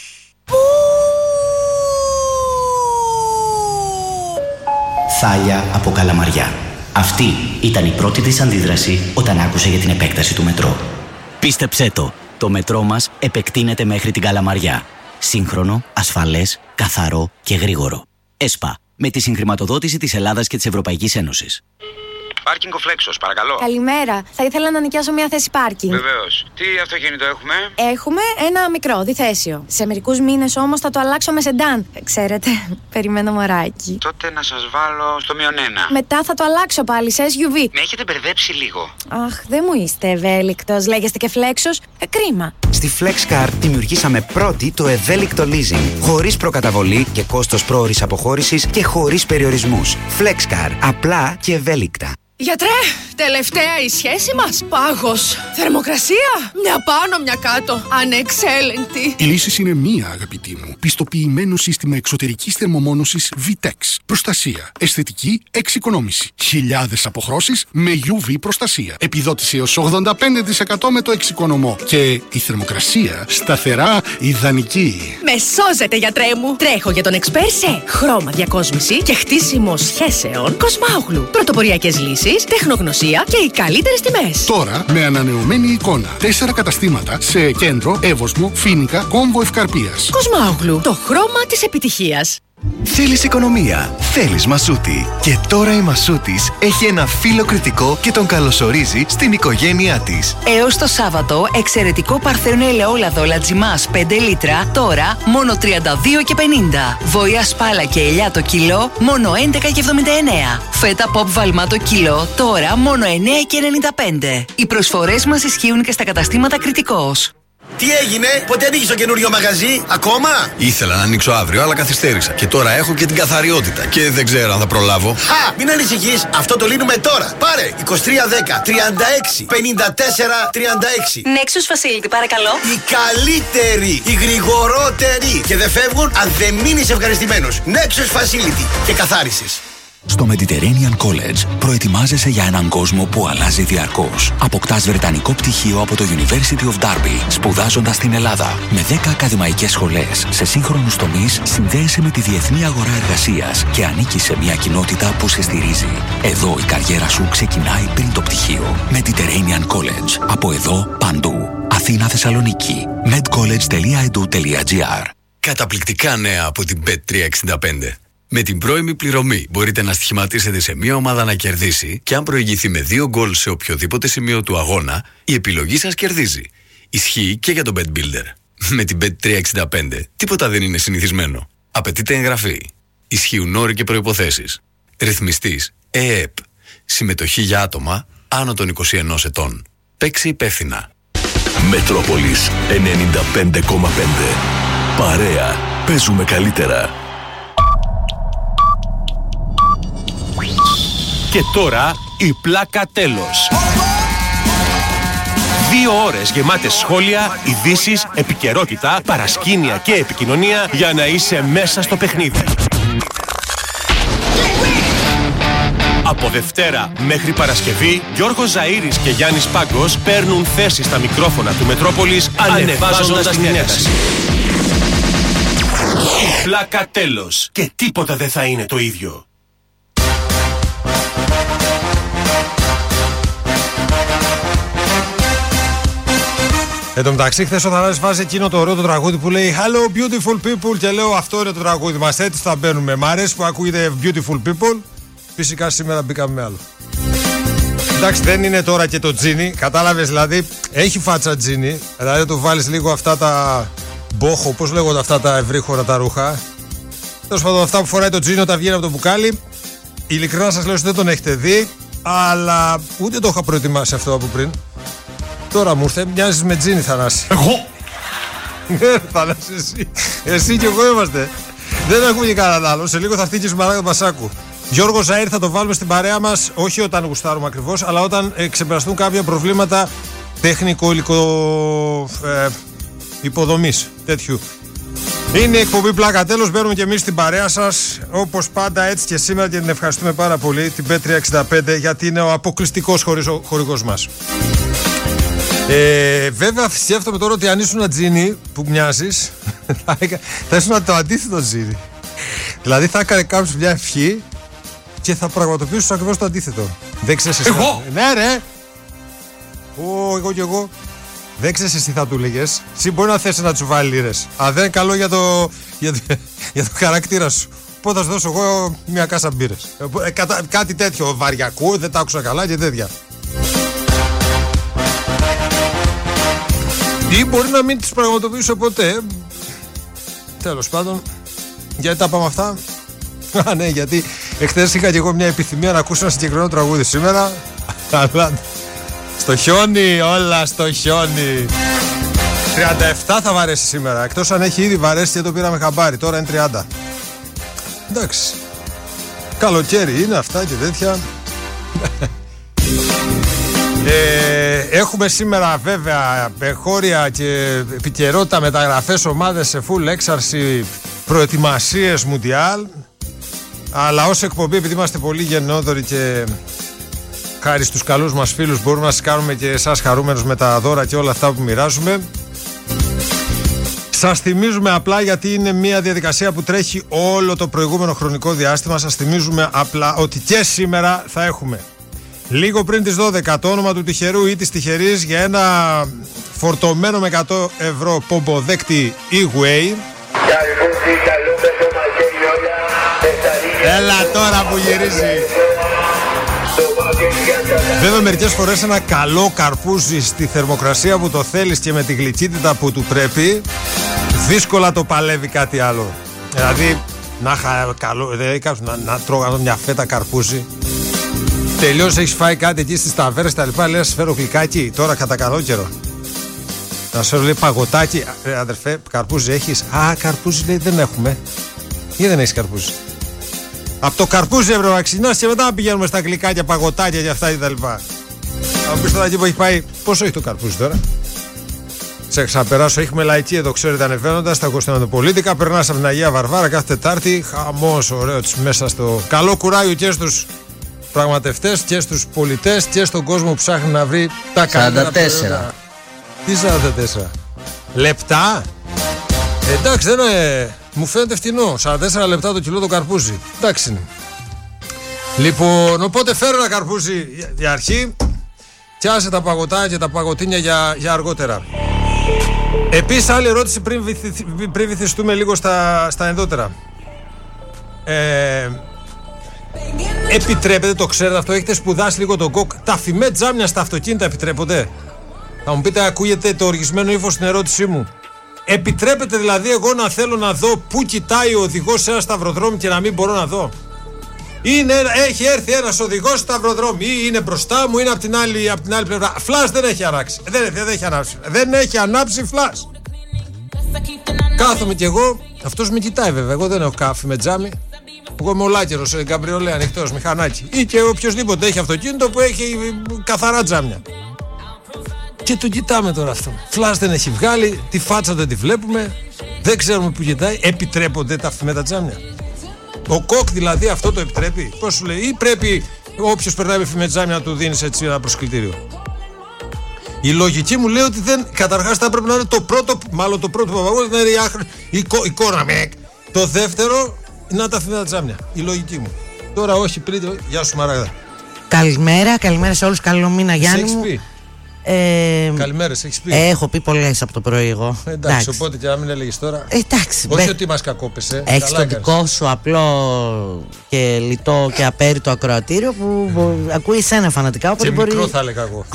Θάλια από Καλαμαριά. Αυτή ήταν η πρώτη της αντίδραση όταν άκουσε για την επέκταση του μετρό. Πίστεψέ το μετρό μας επεκτείνεται μέχρι την Καλαμαριά. Σύγχρονο, ασφαλές, καθαρό και γρήγορο. ΕΣΠΑ, με τη συγχρηματοδότηση της Ελλάδας και της Ευρωπαϊκής Ένωσης. Πάρκινγκ ο Φλέξος, παρακαλώ. Καλημέρα. Θα ήθελα να νοικιάσω μια θέση πάρκινγκ. Βεβαίως. Τι αυτοκίνητο έχουμε? Έχουμε ένα μικρό, διθέσιο. Σε μερικούς μήνες όμως θα το αλλάξω με σεντάν. Ξέρετε, περιμένω μωράκι. Τότε να σας βάλω στο -1. Μετά θα το αλλάξω πάλι σε SUV. Με έχετε μπερδέψει λίγο. Αχ, δεν μου είστε ευέλικτος. Λέγεστε και Φλέξος. Κρίμα. Στη FlexCar δημιουργήσαμε πρώτη το ευέλικτο leasing. Χωρίς προκαταβολή και κόστος πρόωρης αποχώρησης και χωρίς περιορισμούς. FlexCar. Απλά και ευέλικτα. Γιατρέ, τελευταία η σχέση μας πάγος. Θερμοκρασία, μια πάνω μια κάτω. Ανεξέλεγκτη. Η λύση είναι μία, αγαπητή μου. Πιστοποιημένο σύστημα εξωτερικής θερμομόνωσης VTEX. Προστασία, αισθητική, εξοικονόμηση. Χιλιάδες αποχρώσεις με UV προστασία. Επιδότηση έως 85% με το εξοικονομώ. Και η θερμοκρασία θερμοκρασία σταθερά ιδανική. Με σώζετε, γιατρέ μου. Τρέχω για τον Expert σε χρώμα, διακόσμηση και χτίσιμο σχέσεων Κοσμάογλου. Πρωτοποριακές λύσεις, τεχνογνωσία και οι καλύτερες τιμές. Τώρα με ανανεωμένη εικόνα. 4 καταστήματα σε Κέντρο, Εύωσμο, Φοίνικα, Κόμβο Ευκαρπίας. Κοσμάογλου, το χρώμα της επιτυχίας. Θέλεις οικονομία, θέλεις Μασούτη. Και τώρα η Μασούτης έχει ένα φίλο κριτικό και τον καλωσορίζει στην οικογένειά της. Έως το Σάββατο, εξαιρετικό παρθένο ελαιόλαδο Λατζιμάς 5 λίτρα, τώρα μόνο 32,50. Βοήα σπάλα και ελιά το κιλό, μόνο 11,79. Φέτα pop βαλμά το κιλό, τώρα μόνο 9,95. Οι προσφορές μας ισχύουν και στα καταστήματα Κριτικός. Τι έγινε, πότε ανοίγεις το καινούριο μαγαζί, ακόμα? Ήθελα να ανοίξω αύριο, αλλά καθυστέρησα. Και τώρα έχω και την καθαριότητα. Και δεν ξέρω αν θα προλάβω. Χα! Μην ανησυχείς, αυτό το λύνουμε τώρα. Πάρε 2310 36 54 36. Nexus Facility, παρακαλώ. Οι καλύτεροι, οι γρηγορότεροι. Και δεν φεύγουν αν δεν μείνεις ευχαριστημένος. Nexus Facility και καθάρισες. Στο Mediterranean College προετοιμάζεσαι για έναν κόσμο που αλλάζει διαρκώς. Αποκτάς βρετανικό πτυχίο από το University of Derby, σπουδάζοντας στην Ελλάδα. Με 10 ακαδημαϊκές σχολές σε σύγχρονους τομείς, συνδέεσαι με τη διεθνή αγορά εργασίας και ανήκεις σε μια κοινότητα που σε στηρίζει. Εδώ η καριέρα σου ξεκινάει πριν το πτυχίο. Mediterranean College. Από εδώ παντού. Αθήνα, Θεσσαλονίκη. medcollege.edu.gr. Καταπληκτικά νέα από την Bet365. Με την πρώιμη πληρωμή μπορείτε να στοιχηματίσετε σε μια ομάδα να κερδίσει και αν προηγηθεί με 2 γκολ σε οποιοδήποτε σημείο του αγώνα, η επιλογή σας κερδίζει. Ισχύει και για τον Bet Builder. Με την Bet365 τίποτα δεν είναι συνηθισμένο. Απαιτείται εγγραφή. Ισχύουν όροι και προϋποθέσεις. Ρυθμιστής ΕΕΠ. Συμμετοχή για άτομα άνω των 21 ετών. Παίξε υπεύθυνα. Μετρόπολης 95,5. Παρέα. Παίζουμε καλύτερα. Και τώρα η πλάκα τέλος. 2 ώρες γεμάτες σχόλια, ειδήσεις, επικαιρότητα, παρασκήνια και επικοινωνία για να είσαι μέσα στο παιχνίδι. Από Δευτέρα μέχρι Παρασκευή, Γιώργος Ζαΐρης και Γιάννης Πάγκος παίρνουν θέση στα μικρόφωνα του Μετρόπολης ανεβάζοντας την ένταση. Η πλάκα τέλος. Και τίποτα δεν θα είναι το ίδιο. Εν τω μεταξύ, χθες ο Θανάσης βάζει εκείνο το ωραίο το τραγούδι που λέει Hello beautiful people και λέω αυτό είναι το τραγούδι μας, έτσι θα μπαίνουμε. Μ' αρέσει που ακούγεται beautiful people. Φυσικά σήμερα μπήκαμε με άλλο. Εντάξει, δεν είναι τώρα και το τζίνι, κατάλαβες, δηλαδή έχει φάτσα τζίνι. Δηλαδή του βάλεις λίγο αυτά τα μπόχο, πώς λέγονται αυτά τα ευρύχωρα τα ρούχα. Τέλος πάντων, αυτά που φοράει το τζίνι όταν βγαίνει από το μπουκάλι. Ειλικρινά σας λέω ότι δεν τον έχετε δει, αλλά ούτε το είχα προετοιμάσει αυτό από πριν. Τώρα μου ήρθε, μοιάζεις με τζίνι, Θανάση. Εγώ! Θανάση, εσύ. Εσύ και εγώ είμαστε. Δεν έχουμε και κανέναν άλλο. Σε λίγο θα έρθει και η Σμαράγδα Μπασάκου. Γιώργο Ζαΐρ θα το βάλουμε στην παρέα μας, όχι όταν γουστάρουμε ακριβώς, αλλά όταν ξεπεραστούν κάποια προβλήματα τεχνικό-υλικό υποδομής τέτοιου. Είναι η εκπομπή Πλάκα Τέλος, μπαίνουμε και εμείς στην παρέα σας, όπως πάντα έτσι και σήμερα, και την ευχαριστούμε πάρα πολύ την Bet365 γιατί είναι ο αποκλειστικός χορηγός μας. Βέβαια σκέφτομαι τώρα ότι αν ήσουν τζίνι που μοιάζεις θα ήσουν το αντίθετο τζίνι. Δηλαδή θα έκανε κάποιος μια ευχή και θα πραγματοποιήσεις ακριβώς το αντίθετο. Δεν ξέρεις εσύ. Εγώ! Ναι ρε! Εγώ κι εγώ. Δεν ξέρεις εσύ θα του λέγες. Εσύ μπορεί να θες να τσουβάλει λίρες. Αν δεν είναι καλό για το χαρακτήρα σου. Οπότε θα σου δώσω εγώ μια κάσα μπύρες. Κάτι τέτοιο βαριακό, δεν τα άκουσα καλά και τέτοια. Ή μπορεί να μην τις πραγματοποιήσω ποτέ. Τέλος πάντων. Γιατί τα πάμε αυτά. Α, ναι, γιατί εχθές είχα και εγώ μια επιθυμία να ακούσω ένα συγκεκριμένο τραγούδι σήμερα. Αλλά στο χιόνι, όλα στο χιόνι. 37 θα βαρέσει σήμερα. Εκτός αν έχει ήδη βαρέσει και το πήραμε χαμπάρι. Τώρα είναι 30. Εντάξει. Καλοκαίρι είναι αυτά και τέτοια. Έχουμε σήμερα βέβαια χώρια και επικαιρότητα, μεταγραφές, ομάδες σε full έξαρση, προετοιμασίες Μουντιάλ. Αλλά ως εκπομπή, επειδή είμαστε πολύ γενναιόδοροι και χάρη στους καλούς μας φίλους μπορούμε να σας κάνουμε και εσάς χαρούμενους με τα δώρα και όλα αυτά που μοιράζουμε, Σας θυμίζουμε απλά, γιατί είναι μια διαδικασία που τρέχει όλο το προηγούμενο χρονικό διάστημα, σας θυμίζουμε απλά ότι και σήμερα θα έχουμε λίγο πριν τις 12 το όνομα του τυχερού ή της τυχερής για ένα φορτωμένο με 100 ευρώ πομποδέκτη E-Way. Έλα τώρα που γυρίζει. Βέβαια μερικές φορές ένα καλό καρπούζι στη θερμοκρασία που το θέλεις και με τη γλυκύτητα που του πρέπει, δύσκολα το παλεύει κάτι άλλο. Δηλαδή να τρώγω μια φέτα καρπούζι, τελειώς έχεις φάει κάτι εκεί στις ταβέρες τα λοιπά, λέει να σου φέρω γλυκάκι τώρα κατά καλό καιρό, να σου λέει παγωτάκι, αδερφέ καρπούζι έχεις? Α, καρπούζι λέει δεν έχουμε. Ή δεν έχεις καρπούζι? Από το καρπούζι έπρεπε να ξεκινάς και μετά να πηγαίνουμε στα γλυκάκια, παγωτάκια και αυτά κτλ. Αν πεις τώρα εκεί που έχει πάει, πόσο έχει το καρπούζι τώρα? Σε ξαπεράσω, έχουμε λαϊκή εδώ, ξέρετε, ανεβαίνοντας στα Κωνσταντινοπολίτικα. Περνάς από την Αγία Βαρβάρα κάθε Τετάρτη. Χαμός, ωραίος μέσα στο καλό κουράγιο και στους πραγματευτές και στους πολιτές και στον κόσμο που ψάχνει να βρει τα καλύτερα προϊόντα. Τι 44 λεπτά? Εντάξει, δεν είναι. Μου φαίνεται φτηνό. 44 λεπτά το κιλό το καρπούζι. Εντάξει είναι. Λοιπόν, οπότε φέρω ένα καρπούζι για αρχή και άσε τα παγωτά και τα παγωτίνια για αργότερα. Επίσης, άλλη ερώτηση πριν βυθιστούμε λίγο στα ενδότερα. Επιτρέπεται, το ξέρετε αυτό, έχετε σπουδάσει λίγο τον κοκ, τα φημέ τζάμια στα αυτοκίνητα επιτρέπονται? Θα μου πείτε, ακούγεται το οργισμένο ύφος στην ερώτησή μου. Επιτρέπεται δηλαδή εγώ να θέλω να δω πού κοιτάει ο οδηγός σε ένα σταυροδρόμι και να μην μπορώ να δω? Έχει έρθει ένας οδηγός στο σταυροδρόμι, ή είναι μπροστά μου, είναι από την άλλη πλευρά. Φλας δεν έχει ανάψει. Δεν έχει ανάψει φλας. Κάθομαι κι εγώ, αυτός με κοιτάει βέβαια. Εγώ δεν έχω κάφη με τζάμι. Εγώ είμαι ολάκερος, γκαμπριολέ, ανοιχτός, μηχανάκι. Ή και οποιοδήποτε έχει αυτοκίνητο που έχει καθαρά τζάμια. Και το κοιτάμε τώρα αυτό. Φλας δεν έχει βγάλει, τη φάτσα δεν τη βλέπουμε, δεν ξέρουμε που κοιτάει. Επιτρέπονται τα με τα τζάμια? Ο κοκ δηλαδή αυτό το επιτρέπει? Πώς σου λέει? Ή πρέπει όποιος περνάει με φημετζάμια να του δίνεις έτσι ένα προσκλητήριο? Η λογική μου λέει ότι δεν. Καταρχάς θα πρέπει να είναι το πρώτο που να είναι η εικόνα. Το δεύτερο να τα φημετζάμια. Η λογική μου. Τώρα όχι πριν. Γεια σου Μαράγδα. Καλημέρα σε όλους. Καλό μήνα Γιάννη μου. Καλημέρες, έχεις πει? Έχω πει πολλές από το πρωί εγώ. Εντάξει, οπότε και να μην έλεγες τώρα. Εντάξει. Όχι ότι μας κακόπεσε. Έχεις το δικό σου απλό και λιτό και απέριτο ακροατήριο που ακούει εσένα φανατικά. Και μικρό θα έλεγα εγώ.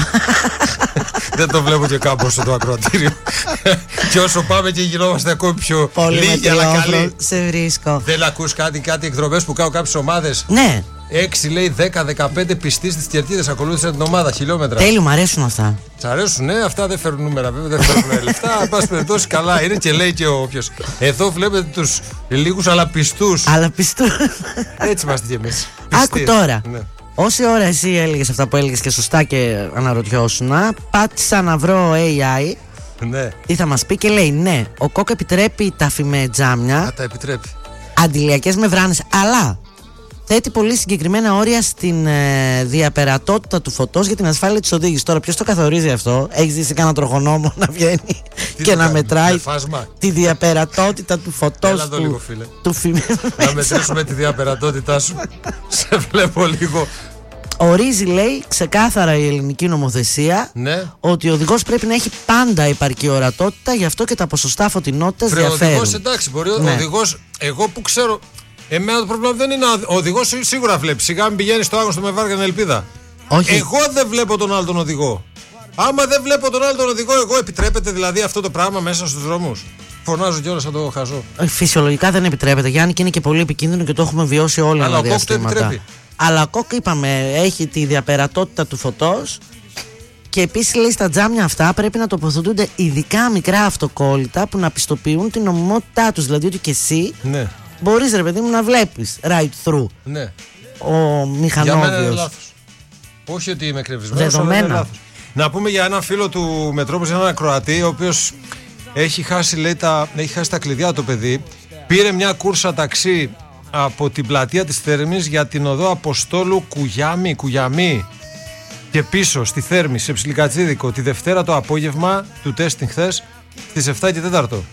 Δεν το βλέπω και κάπου όσο το ακροατήριο. Και όσο πάμε και γινόμαστε ακόμη πιο λίγοι αλλά καλοί. Σε βρίσκω. Δεν ακούς κάτι εκδρομές που κάνουν κάποιες ομάδες? Ναι. 6 λέει 10-15 πιστοί στις Κερκίδες ακολούθησαν την ομάδα, χιλιόμετρα. Τέλειο, μου αρέσουν αυτά. Σ' αρέσουν, ναι, αυτά δεν φέρουν νούμερα βέβαια, δεν φέρουν λεφτά. Εν πάση περιπτώσει, καλά είναι και λέει και όποιος. Εδώ βλέπετε τους λίγους αλλά πιστούς. Έτσι είμαστε κι εμείς. Άκου τώρα. Ναι. Όση ώρα εσύ έλεγες αυτά που έλεγες και σωστά και αναρωτιώσουν, πάτησα να βρω AI. Ναι. Τι θα μας πει και λέει, ναι, ο κοκ επιτρέπει τα φημετζάμια. Τα επιτρέπει. Αντιλιακές μεμβράνες, αλλά θέτει πολύ συγκεκριμένα όρια στην διαπερατότητα του φωτός για την ασφάλεια της οδήγησης. Τώρα, ποιος το καθορίζει αυτό? Έχεις δει σε κανένα τροχονόμο να βγαίνει και να μετράει τη διαπερατότητα του φωτός? Έλα εδώ λίγο, φίλε. Του να μετρήσουμε τη διαπερατότητά σου. Σε βλέπω λίγο. Ορίζει, λέει, ξεκάθαρα η ελληνική νομοθεσία, ναι, ότι ο οδηγός πρέπει να έχει πάντα επαρκή ορατότητα, γι' αυτό και τα ποσοστά φωτεινότητας διαφέρουν. Ο οδηγός, εντάξει, μπορεί. Ναι. Ο οδηγός, εγώ που ξέρω. Εμένα το πρόβλημα δεν είναι. Ο οδηγός σίγουρα βλέπει. Σιγά μην πηγαίνει στο άγνωστο με βάρκα την ελπίδα. Όχι. Εγώ δεν βλέπω τον άλλο τον οδηγό. Άμα δεν βλέπω τον άλλο τον οδηγό, εγώ επιτρέπεται δηλαδή αυτό το πράγμα μέσα στους δρόμους? Φωνάζω κιόλας σαν το χαζό. Φυσιολογικά δεν επιτρέπεται, Γιάννη, και είναι και πολύ επικίνδυνο και το έχουμε βιώσει όλοι τα διαστήματα. Αλλά ο κοκ, είπαμε, έχει τη διαπερατότητα του φωτός. Και επίσης, λέει, στα τζάμια αυτά πρέπει να τοποθετούνται ειδικά μικρά αυτοκόλλητα που να πιστοποιούν την νομιμότητά τους. Δηλαδή ότι και εσύ. Ναι. Μπορείς, ρε παιδί μου, να βλέπεις right through. Ναι. Ο μηχανόδιος. Για μένα είναι λάθος. Όχι ότι είμαι εκνευρισμένος, αλλά είναι λάθος. Να πούμε για έναν φίλο του Μετρόπολης, έναν ακροατή, ο οποίος έχει χάσει, λέει, έχει χάσει τα κλειδιά το παιδί. Πήρε μια κούρσα ταξί από την πλατεία της Θέρμης για την οδό Αποστόλου Κουγιαμή και πίσω στη Θέρμη, σε Ψιλικατσίδικο, τη Δευτέρα το απόγευμα του τέστην χθες στις 7 και 4.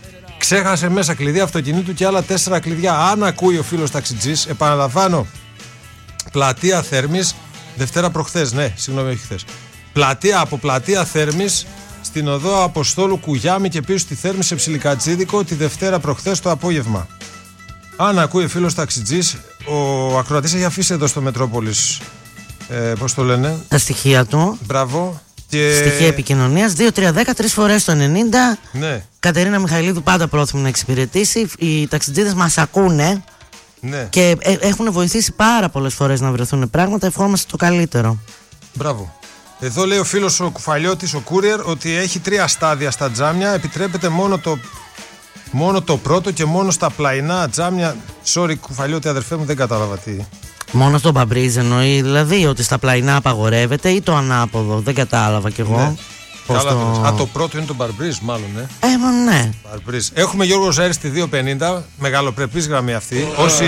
ξέχασε μέσα κλειδί αυτοκινήτου και άλλα 4 κλειδιά. Αν ακούει ο φίλος ταξιτζής, επαναλαμβάνω, πλατεία Θέρμης, Δευτέρα προχθές, ναι, συγγνώμη, όχι χθες. Από πλατεία Θέρμης στην οδό Αποστόλου Κουγιάμι και πίσω στη Θέρμη σε Ψιλικατσίδικο τη Δευτέρα προχθές το απόγευμα. Αν ακούει ο φίλος ταξιτζής, ο ακροατής έχει αφήσει εδώ στο Μετρόπολης, πώς το λένε, τα στοιχεία του. Μπράβο. Στοιχεία επικοινωνίας 2-3-10, 3 φορές το 90. Ναι. Κατερίνα Μιχαηλίδου πάντα πρόθυμη να εξυπηρετήσει. Οι ταξιτζίδες μας ακούνε, ναι, και έχουν βοηθήσει πάρα πολλές φορές να βρεθούν πράγματα. Ευχόμαστε το καλύτερο. Μπράβο. Εδώ λέει ο φίλος ο Κουφαλιώτης, ο Courier, ότι έχει 3 στάδια στα τζάμια. Επιτρέπεται μόνο το πρώτο και μόνο στα πλαϊνά τζάμια. Sorry Κουφαλιώτη αδερφέ μου, δεν κατάλαβα τι. Μόνο στο Μπαμπρίζ εννοεί δηλαδή ότι στα πλαϊνά απαγορεύεται ή το ανάποδο? Δεν κατάλαβα κι εγώ. Ναι. Πώς το πρώτο είναι το Μπαρμπρίζ μάλλον, ναι. Ναι. Μπαρμπρίζ. Έχουμε Γιώργο Ζαήρη στη 250, μεγαλοπρεπής γραμμή αυτή. Όσοι...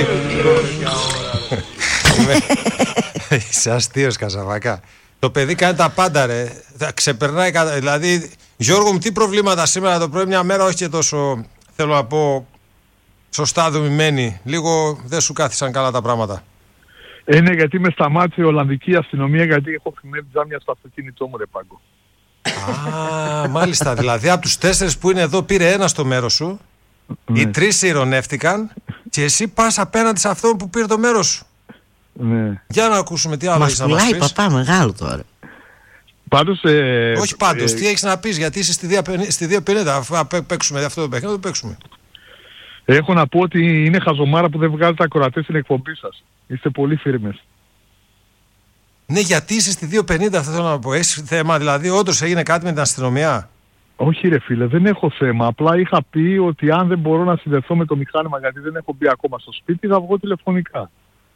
Είσαι αστείος Καζαβάκα. Το παιδί κάνει τα πάντα ρε. Ξεπερνάει, δηλαδή Γιώργο μου, τι προβλήματα σήμερα το πρωί, μια μέρα όχι και τόσο, θέλω να πω, σωστά δομημένη. Λίγο δεν σου κάθισαν καλά τα πράγματα. Ναι, γιατί με σταμάτησε η Ολλανδική αστυνομία, γιατί έχω φημέρει τζάμια στο αυτοκίνητό μου, ρε Πάγκο. Α, μάλιστα. Δηλαδή από τους 4 που είναι εδώ πήρε ένα στο μέρος σου, ναι. Οι 3 ειρωνεύτηκαν και εσύ πας απέναντι σε αυτόν που πήρε το μέρος σου. Ναι. Για να ακούσουμε τι άλλο έχεις να μας πεις. Μας πουλάει παπά μεγάλο τώρα. Πάντως, όχι πάντως, τι έχεις να πεις, γιατί είσαι στη 250, αφού παίξουμε αυτό το παιχνίδι, το παίξουμε. Έχω να πω ότι είναι χαζομάρα που δεν βγάζετε ακροατές στην εκπομπή σας. Είστε πολύ φίρμες. Ναι, γιατί είσαι στη 250, αυτό θέλω να πω. Έχεις θέμα, δηλαδή, όντως έγινε κάτι με την αστυνομία? Όχι ρε φίλε, δεν έχω θέμα. Απλά είχα πει ότι αν δεν μπορώ να συνδεθώ με το μηχάνημα, γιατί δεν έχω μπει ακόμα στο σπίτι, θα βγω τηλεφωνικά.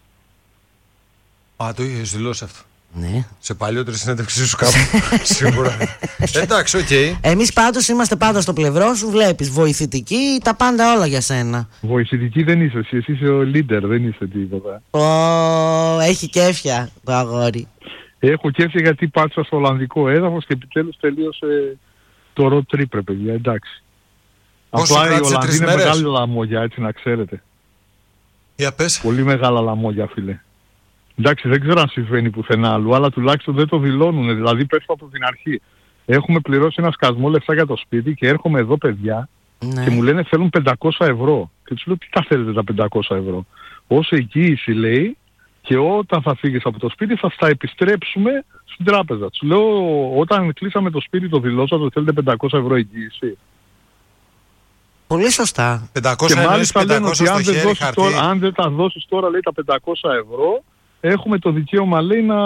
Α, το είχες δηλώσει αυτό. Ναι. Σε παλιότερη συνέντευξή σου κάπου. Σίγουρα. Εντάξει, οκ. Εμείς πάντως είμαστε πάντα στο πλευρό σου, βλέπεις. Βοηθητική, τα πάντα όλα για σένα. Βοηθητική δεν είσαι εσύ, εσύ είσαι ο leader, δεν είσαι τίποτα. Έχει κέφια το αγόρι. Έχω κέφια γιατί πάτησα στο Ολλανδικό έδαφος και επιτέλους τελείωσε το road trip, ρε παιδιά, εντάξει. Απλά η Ολλανδία είναι μεγάλη λαμόγια, έτσι να ξέρετε. Για πες. Πολύ μεγάλα λαμόγια, φίλε. Εντάξει, δεν ξέρω αν συμβαίνει πουθενά άλλου, αλλά τουλάχιστον δεν το δηλώνουν. Δηλαδή, πες από την αρχή. Έχουμε πληρώσει ένα σκασμό λεφτά για το σπίτι και έρχομαι εδώ, παιδιά, ναι, και μου λένε θέλουν 500 ευρώ. Και τους λέω, τι τα θέλετε τα 500 ευρώ? Ως εγγύηση, λέει, και όταν θα φύγεις από το σπίτι θα στα επιστρέψουμε στην τράπεζα. Τους λέω, όταν κλείσαμε το σπίτι, το δηλώσατε ότι θέλετε 500 ευρώ εγγύηση. Πολύ σωστά. 500 και μάλιστα λένε ότι αν δεν τα δώσεις τώρα, λέει, τα 500 ευρώ, έχουμε το δικαίωμα, λέει, να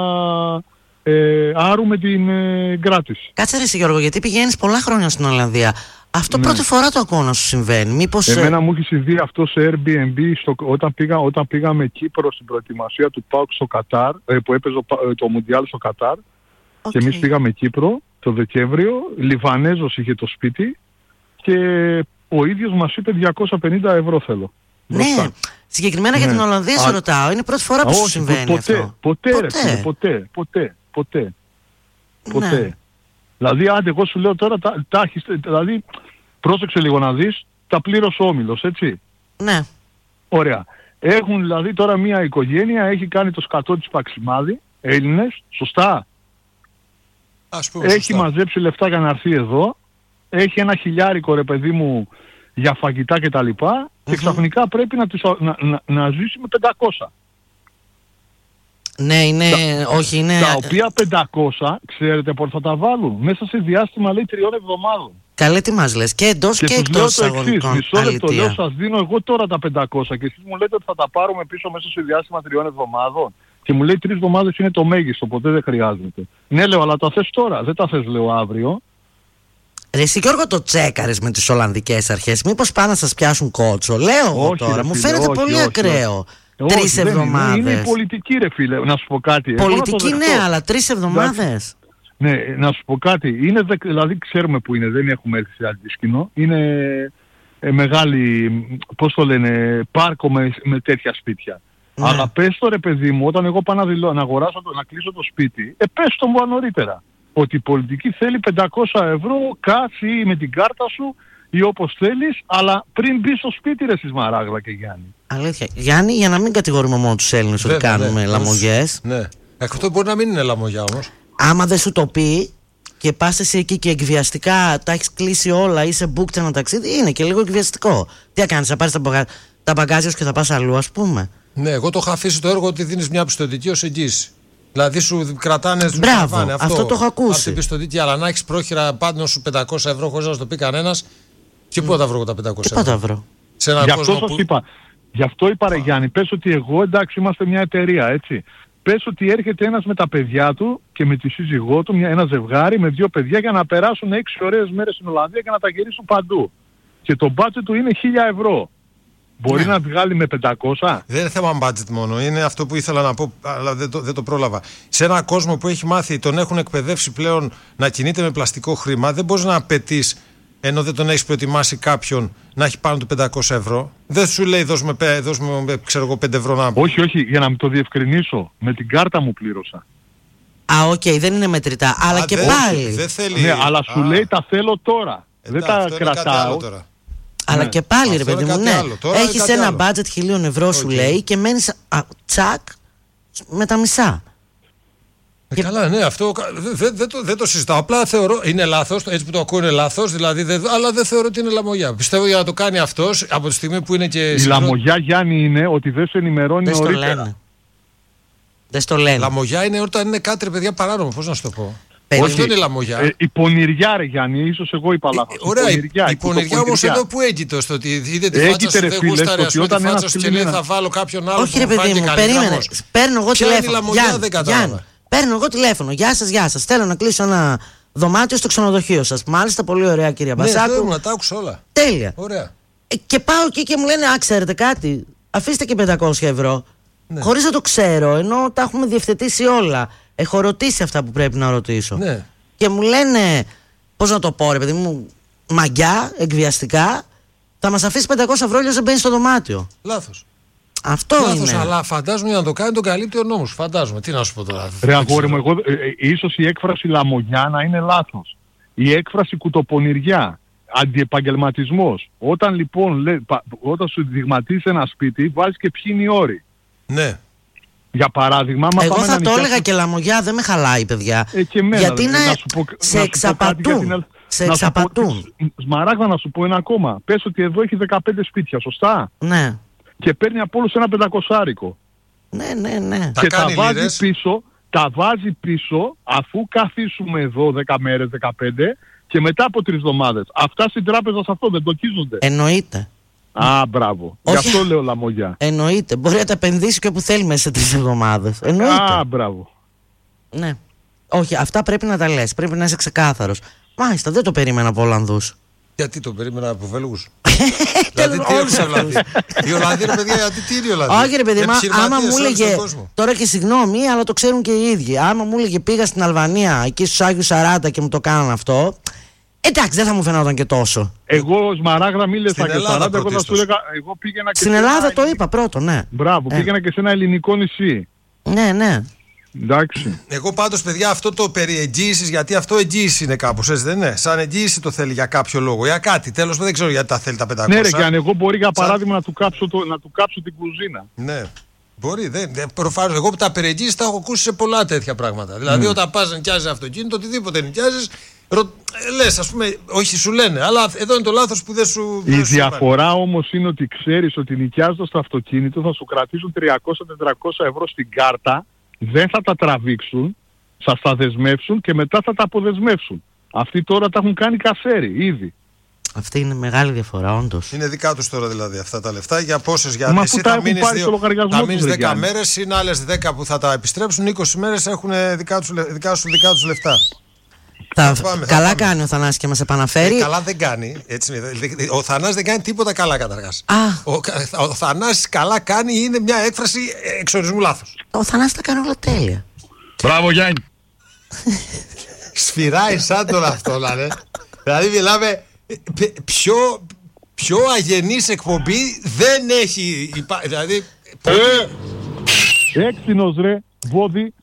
άρουμε την κράτηση. Κάτσε ρε Γιώργο, γιατί πηγαίνεις πολλά χρόνια στην Ολλανδία. Αυτό ναι, πρώτη φορά το ακούω να σου συμβαίνει. Μήπως... Εμένα μου έχει συμβεί αυτό σε Airbnb όταν πήγαμε Κύπρο στην προετοιμασία του ΠΑΟΚ στο Κατάρ, που έπαιζε το Μουντιάλ στο Κατάρ. Και εμείς πήγαμε Κύπρο το Δεκέμβριο, Λιβανέζος είχε το σπίτι και ο ίδιος μας είπε 250 ευρώ θέλω. Ναι, συγκεκριμένα για την Ολλανδία σε ρωτάω. Είναι η πρώτη φορά που σου συμβαίνει αυτό. Ποτέ. Δηλαδή, άντε, εγώ σου λέω τώρα, δηλαδή, πρόσεξε λίγο να δεις, τα πλήρωσε ο Όμιλος, έτσι. Ναι. Ωραία. Έχουν δηλαδή τώρα μια οικογένεια, έχει κάνει το σκατό της Παξιμάδη, Έλληνες, σωστά. Έχει μαζέψει λεφτά για να έρθει εδώ, έχει ένα χιλιάρικο, ρε παιδί μου, για φαγητά και τα λοιπά, και ξαφνικά πρέπει να ζήσει με 500. Ναι, είναι, όχι είναι... Τα οποία 500, ξέρετε πώς θα τα βάλουν? Μέσα σε διάστημα, λέει, 3 εβδομάδων. Καλέ τι μας λες, και εντός και εκτός εισαγωγικών. Μισό λεπτό, λέω, σας δίνω εγώ τώρα τα 500 και εσείς μου λέτε ότι θα τα πάρουμε πίσω μέσα σε διάστημα 3 εβδομάδων. Και μου λέει 3 εβδομάδες είναι το μέγιστο, ποτέ δεν χρειάζεται. Ναι, λέω, αλλά τα θες τώρα, δεν τα θες, λέω, αύριο. Ρε εσύ Γιώργο, το τσέκαρες με τις Ολλανδικές αρχές? Μήπως πάνε να σας πιάσουν κότσο? Λέω εγώ τώρα, μου φαίνεται πολύ ακραίο. 3 εβδομάδες. Είναι η πολιτική, ρε φίλε, να σου πω κάτι. Πολιτική ναι, αλλά 3 εβδομάδες. Ναι, να σου πω κάτι. Είναι, δηλαδή ξέρουμε που είναι, δεν έχουμε έρθει σε αντίσκηνο. Είναι μεγάλη, πώς το λένε, πάρκο με τέτοια σπίτια. Ναι. Αλλά πες το, ρε παιδί μου, όταν εγώ πάω να αγοράσω, να κλείσω το σπίτι, πες το μου νωρίτερα. Ότι η πολιτική θέλει 500 ευρώ, κάτσε με την κάρτα σου ή όπως θέλεις, αλλά πριν μπει στο σπίτι ρε Σμαράγδα και Γιάννη. Αλήθεια. Γιάννη, για να μην κατηγορούμε μόνο τους Έλληνες ότι κάνουμε λαμογιές. Ναι. Αυτό μπορεί να μην είναι λαμογιά όμως. Άμα δεν σου το πει και πας εσύ εκεί και εκβιαστικά τα έχεις κλείσει όλα, είσαι booked ένα ταξίδι, είναι και λίγο εκβιαστικό. Τι θα κάνεις, θα πάρεις τα μπαγκάζια σου και θα πας αλλού, ας πούμε. Ναι, εγώ το είχα αφήσει το έργο ότι δίνεις μια πιστωτική ως εγγύηση. Δηλαδή σου κρατάνε. Μπράβο, αυτό το έχω ακούσει. Αυτή πιστωτική, αλλά να έχεις πρόχειρα πάνω σου 500 ευρώ χωρίς να σου το πει κανένας. Και πού θα βρω τα 500 ευρώ. Τι θα βρω. Γι' αυτό είπα ρε Γιάννη, πες ότι εγώ εντάξει είμαστε μια εταιρεία, έτσι. Πες ότι έρχεται ένας με τα παιδιά του και με τη σύζυγό του, ένα ζευγάρι με 2 παιδιά για να περάσουν 6 ωραίες μέρες στην Ολλανδία και να τα γυρίσουν παντού. Και το budget του είναι 1.000 ευρώ. Μπορεί να βγάλει με 500. Δεν είναι θέμα budget μόνο. Είναι αυτό που ήθελα να πω, αλλά δεν το πρόλαβα. Σε έναν κόσμο που έχει μάθει, τον έχουν εκπαιδεύσει πλέον να κινείται με πλαστικό χρήμα, δεν μπορείς να απαιτείς, ενώ δεν τον έχεις προετοιμάσει κάποιον, να έχει πάνω του 500 ευρώ. Δεν σου λέει δώσουμε ξέρω εγώ 5 ευρώ να... Όχι, για να το διευκρινίσω. Με την κάρτα μου πλήρωσα. Οκ, δεν είναι μετρητά. Αλλά και πάλι. Δεν θέλει... Ναι, αλλά σου λέει τα θέλω τώρα. Δεν τα κρατάω. Αλλά και πάλι ρε παιδί μου, ναι. Έχεις ένα budget 1.000 ευρώ σου λέει και μένεις τσακ με τα μισά. Καλά, ναι, αυτό δεν το συζητάω. Απλά θεωρώ, είναι λάθος, έτσι που το ακούω είναι λάθος, δηλαδή, αλλά δεν θεωρώ ότι είναι λαμογιά. Πιστεύω για να το κάνει αυτός, από τη στιγμή που είναι και... Η λαμογιά, Γιάννη, είναι ότι δεν σε ενημερώνει νωρίτερα. Δεν στο λένε. Λαμογιά είναι όταν είναι κάτι ρε παιδιά παράνομο, πώς να σου το πω. Όχι, είναι λαμογιά. Η πονηριά ρε Γιάννη, ίσως εγώ είπα λάθος. Ωραία, η πονηριά όμως εδώ που έγκυτο στο ότι είδε τη φάτσα σου, δεν γούσταρε ας πούμε τη φάτσα σου και λέει θα βάλω κάποιον άλλο. Όχι ρε παιδί μου, περίμενε. Παίρνω εγώ τηλέφωνο. Παίρνω εγώ τηλέφωνο. Γεια σας. Θέλω να κλείσω ένα δωμάτιο στο ξενοδοχείο σας. Μάλιστα, πολύ ωραία κυρία Μπασάκου. Ναι, τα άκουσα όλα. Τέλεια. Ωραία. Και πάω εκεί και μου λένε, ξέρετε κάτι, αφήστε και 500 ευρώ. Ναι. Χωρίς να το ξέρω, ενώ τα έχουμε διευθετήσει όλα. Έχω ρωτήσει αυτά που πρέπει να ρωτήσω. Ναι. Και μου λένε, πώς να το πω ρε παιδί μου, μαγκιά, εκβιαστικά, θα μας αφήσει 500 ευρώ, αλλιώς δεν μπαίνει στο δωμάτιο. Λάθος. Αυτό είναι. Αλλά φαντάζομαι για να το κάνει τον καλύπτει ο νόμος. Φαντάζομαι. Τι να σου πω τώρα. Ρε αγόρι μου, ίσως η έκφραση λαμογιά να είναι λάθος. Η έκφραση κουτοπονηριά, αντιεπαγγελματισμός. Όταν λοιπόν όταν σου δειγματίσει ένα σπίτι, βάζεις και ποιοι είναι οι όροι. Ναι. Για παράδειγμα, εγώ θα το έλεγα και λαμογιά, δεν με χαλάει, παιδιά. Γιατί σε εξαπατούν. Σε εξαπατούν. Σμαράγδα, να σου πω ένα ακόμα. Πες ότι εδώ έχει 15 σπίτια, σωστά. Ναι. Και παίρνει από όλους ένα 500άρικο. Ναι. Και τα βάζει πίσω αφού καθίσουμε εδώ 10 μέρες, 15 και μετά από 3 εβδομάδες. Αυτά στην τράπεζα σε αυτό δεν το κίζονται. Εννοείται. Μπράβο. Γι' αυτό λέω λαμογιά. Εννοείται. Μπορεί να τα επενδύσει και όπου θέλει μέσα σε 3 εβδομάδες. Εννοείται. Μπράβο. Ναι. Όχι, αυτά πρέπει να τα λες. Πρέπει να είσαι ξεκάθαρος. Μάλιστα, δεν το περίμενα από Ολλανδούς. Γιατί το περίμενα από Βέλγους. Δηλαδή τι έχουν Ολλανδοί. Οι Ολλανδοί ρε παιδιά, τι είναι οι Ολλανδοί. Όχι ρε παιδί, άμα μου έλεγε. Τώρα και συγγνώμη, αλλά το ξέρουν και οι ίδιοι. Άμα μου έλεγε πήγα στην Αλβανία εκεί στους Άγιους 40 και μου το κάναν αυτό. Εντάξει, δεν θα μου φαινόταν και τόσο. Εγώ Σμαράγδα μίλησα και 40, εγώ θα σου έλεγα. Στην Ελλάδα το είπα πρώτο, ναι. Μπράβο, πήγαινα και σε ένα ελληνικό νησί. Ναι. Εντάξει. Εγώ πάντως παιδιά αυτό το περί εγγύησης, γιατί αυτό εγγύηση είναι κάπως, έτσι δεν είναι? Σαν εγγύηση το θέλει για κάποιο λόγο, για κάτι. Τέλος δεν ξέρω γιατί τα θέλει τα 500. Ναι ρε Γιάννη, εγώ μπορεί για παράδειγμα να του κάψω την κουζίνα. Ναι. Μπορεί, προφανώς. Εγώ που τα περί εγγύησης τα έχω ακούσει σε πολλά τέτοια πράγματα. Δηλαδή όταν πας να νοικιάζεις αυτοκίνητο, οτιδήποτε νοικιάζεις, λες ας πούμε, όχι σου λένε, αλλά εδώ είναι το λάθος που δεν σου... Η διαφορά όμως είναι ότι ξέρεις ότι νοικιάζοντας το αυτοκίνητο θα σου κρατήσουν 300-400 ευρώ στην κάρτα. Δεν θα τα τραβήξουν, θα τα δεσμεύσουν και μετά θα τα αποδεσμεύσουν. Αυτοί τώρα τα έχουν κάνει κασέρι ήδη. Αυτή είναι μεγάλη διαφορά, όντως. Είναι δικά τους τώρα δηλαδή αυτά τα λεφτά. Για πόσες, για εσύ θα μείνεις 10 μέρες, είναι άλλες 10 που θα τα επιστρέψουν, 20 μέρες έχουν δικά τους λεφτά. Καλά κάνει ο Θανάσης και μας επαναφέρει. Καλά δεν κάνει. Έτσι, ο Θανάσης δεν κάνει τίποτα καλά καταρχάς. Ο Θανάσης καλά κάνει είναι μια έκφραση εξορισμού λάθος. Ο Θανάσης τα κάνει όλα τέλεια. Μπράβο Γιάννη. Σφυράει σαν τον αυτό λένε. Δηλαδή μιλάμε πιο αγενής εκπομπή δεν έχει. Δηλαδή. Έξινος ρε, βόδι.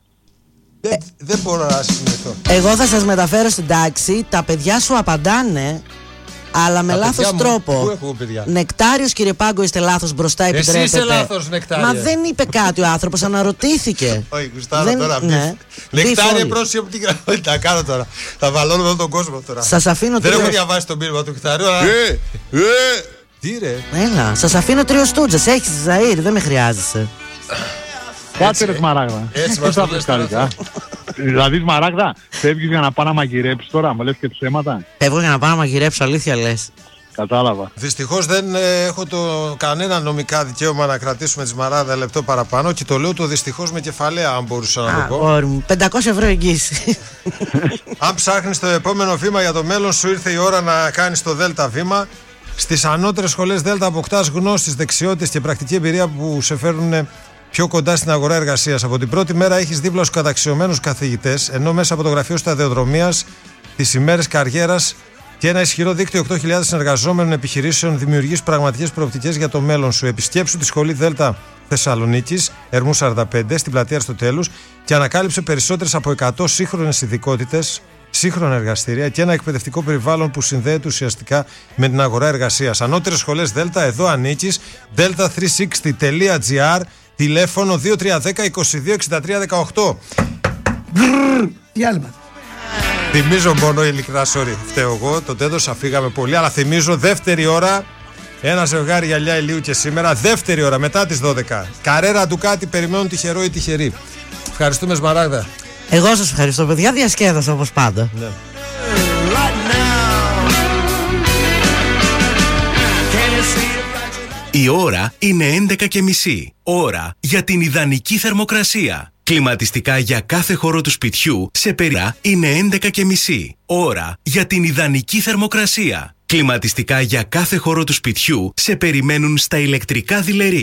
Δεν μπορώ να συνεχθώ. Εγώ θα σας μεταφέρω στην τάξη. Τα παιδιά σου απαντάνε. Αλλά με λάθος τρόπο. Πού έχουμε παιδιά? Νεκτάριος, κύριε Πάγκο, είστε λάθος μπροστά, επιτρέπετε. Εσύ είσαι λάθος, Νεκτάριο. Μα δεν είπε κάτι ο άνθρωπος, αναρωτήθηκε. Όχι, γουστάρω τώρα. Νεκτάριο, πρόσεχε από την γραμμή. Τα κάνω τώρα. Θα βαλώνω εδώ τον κόσμο τώρα. Σας αφήνω δεν έχω διαβάσει τον μήνυμα του Νεκτάριου, αλλά. Τι ρε. Έλα, σας αφήνω 3 στούτζες. Έχεις Ζαΐρ, δεν με χρειάζεσαι. Κάτσε ρε Σμαράγδα. Έτσι μας το λες τώρα. Δηλαδή Σμαράγδα, φεύγεις για να πάω να μαγειρέψεις τώρα, μου λες και ψέματα. Φεύγω για να πάω να μαγειρέψω, αλήθεια λες. Κατάλαβα. Δυστυχώς δεν έχω κανένα νομικά δικαίωμα να κρατήσουμε τη Σμαράγδα λεπτό παραπάνω και το λέω το δυστυχώς με κεφαλαία, αν μπορούσα να το πω. 500 ευρώ εγγύηση. Αν ψάχνεις το επόμενο βήμα για το μέλλον σου, ήρθε η ώρα να κάνεις το Δέλτα βήμα. Στις ανώτερες σχολές Δέλτα αποκτάς γνώσεις, δεξιότητες και πρακτική εμπειρία που σε φέρνουν πιο κοντά στην αγορά εργασίας. Από την πρώτη μέρα έχεις δίπλα σου καταξιωμένους καθηγητές, ενώ μέσα από το γραφείο σταδιοδρομίας, τις ημέρες καριέρας και ένα ισχυρό δίκτυο 8.000 συνεργαζόμενων επιχειρήσεων δημιουργείς πραγματικές προοπτικές για το μέλλον σου. Επισκέψου τη σχολή Δέλτα Θεσσαλονίκης, Ερμού 45, στην πλατεία Αριστοτέλους και ανακάλυψε περισσότερες από 100 σύγχρονες ειδικότητες, σύγχρονα εργαστήρια και ένα εκπαιδευτικό περιβάλλον που συνδέεται ουσιαστικά με την αγορά εργασίας. Ανώτερες σχολές Δέλτα, εδώ ανήκεις. delta360.gr, τηλέφωνο 2310-226318. Διάλειμμα. Θυμίζω μόνο, ειλικρινά, sorry, φταίω εγώ, το τέτος αφήγαμε πολύ, αλλά θυμίζω δεύτερη ώρα, ένα ζευγάρι γυαλιά ηλίου και σήμερα, δεύτερη ώρα μετά τις 12. Καρέρα Ντουκάτι, περιμένουν τυχερό ή τυχερή. Ευχαριστούμε Σμαράγδα. Εγώ σας ευχαριστώ παιδιά, διασκέδασα όπως πάντα. Ναι. Η ώρα είναι 11:30. Ώρα για την ιδανική θερμοκρασία. Κλιματιστικά για κάθε χώρο του σπιτιού σε περίπτωση είναι 11:30. Ώρα για την ιδανική θερμοκρασία. Κλιματιστικά για κάθε χώρο του σπιτιού σε περιμένουν στα ηλεκτρικά δειλερί.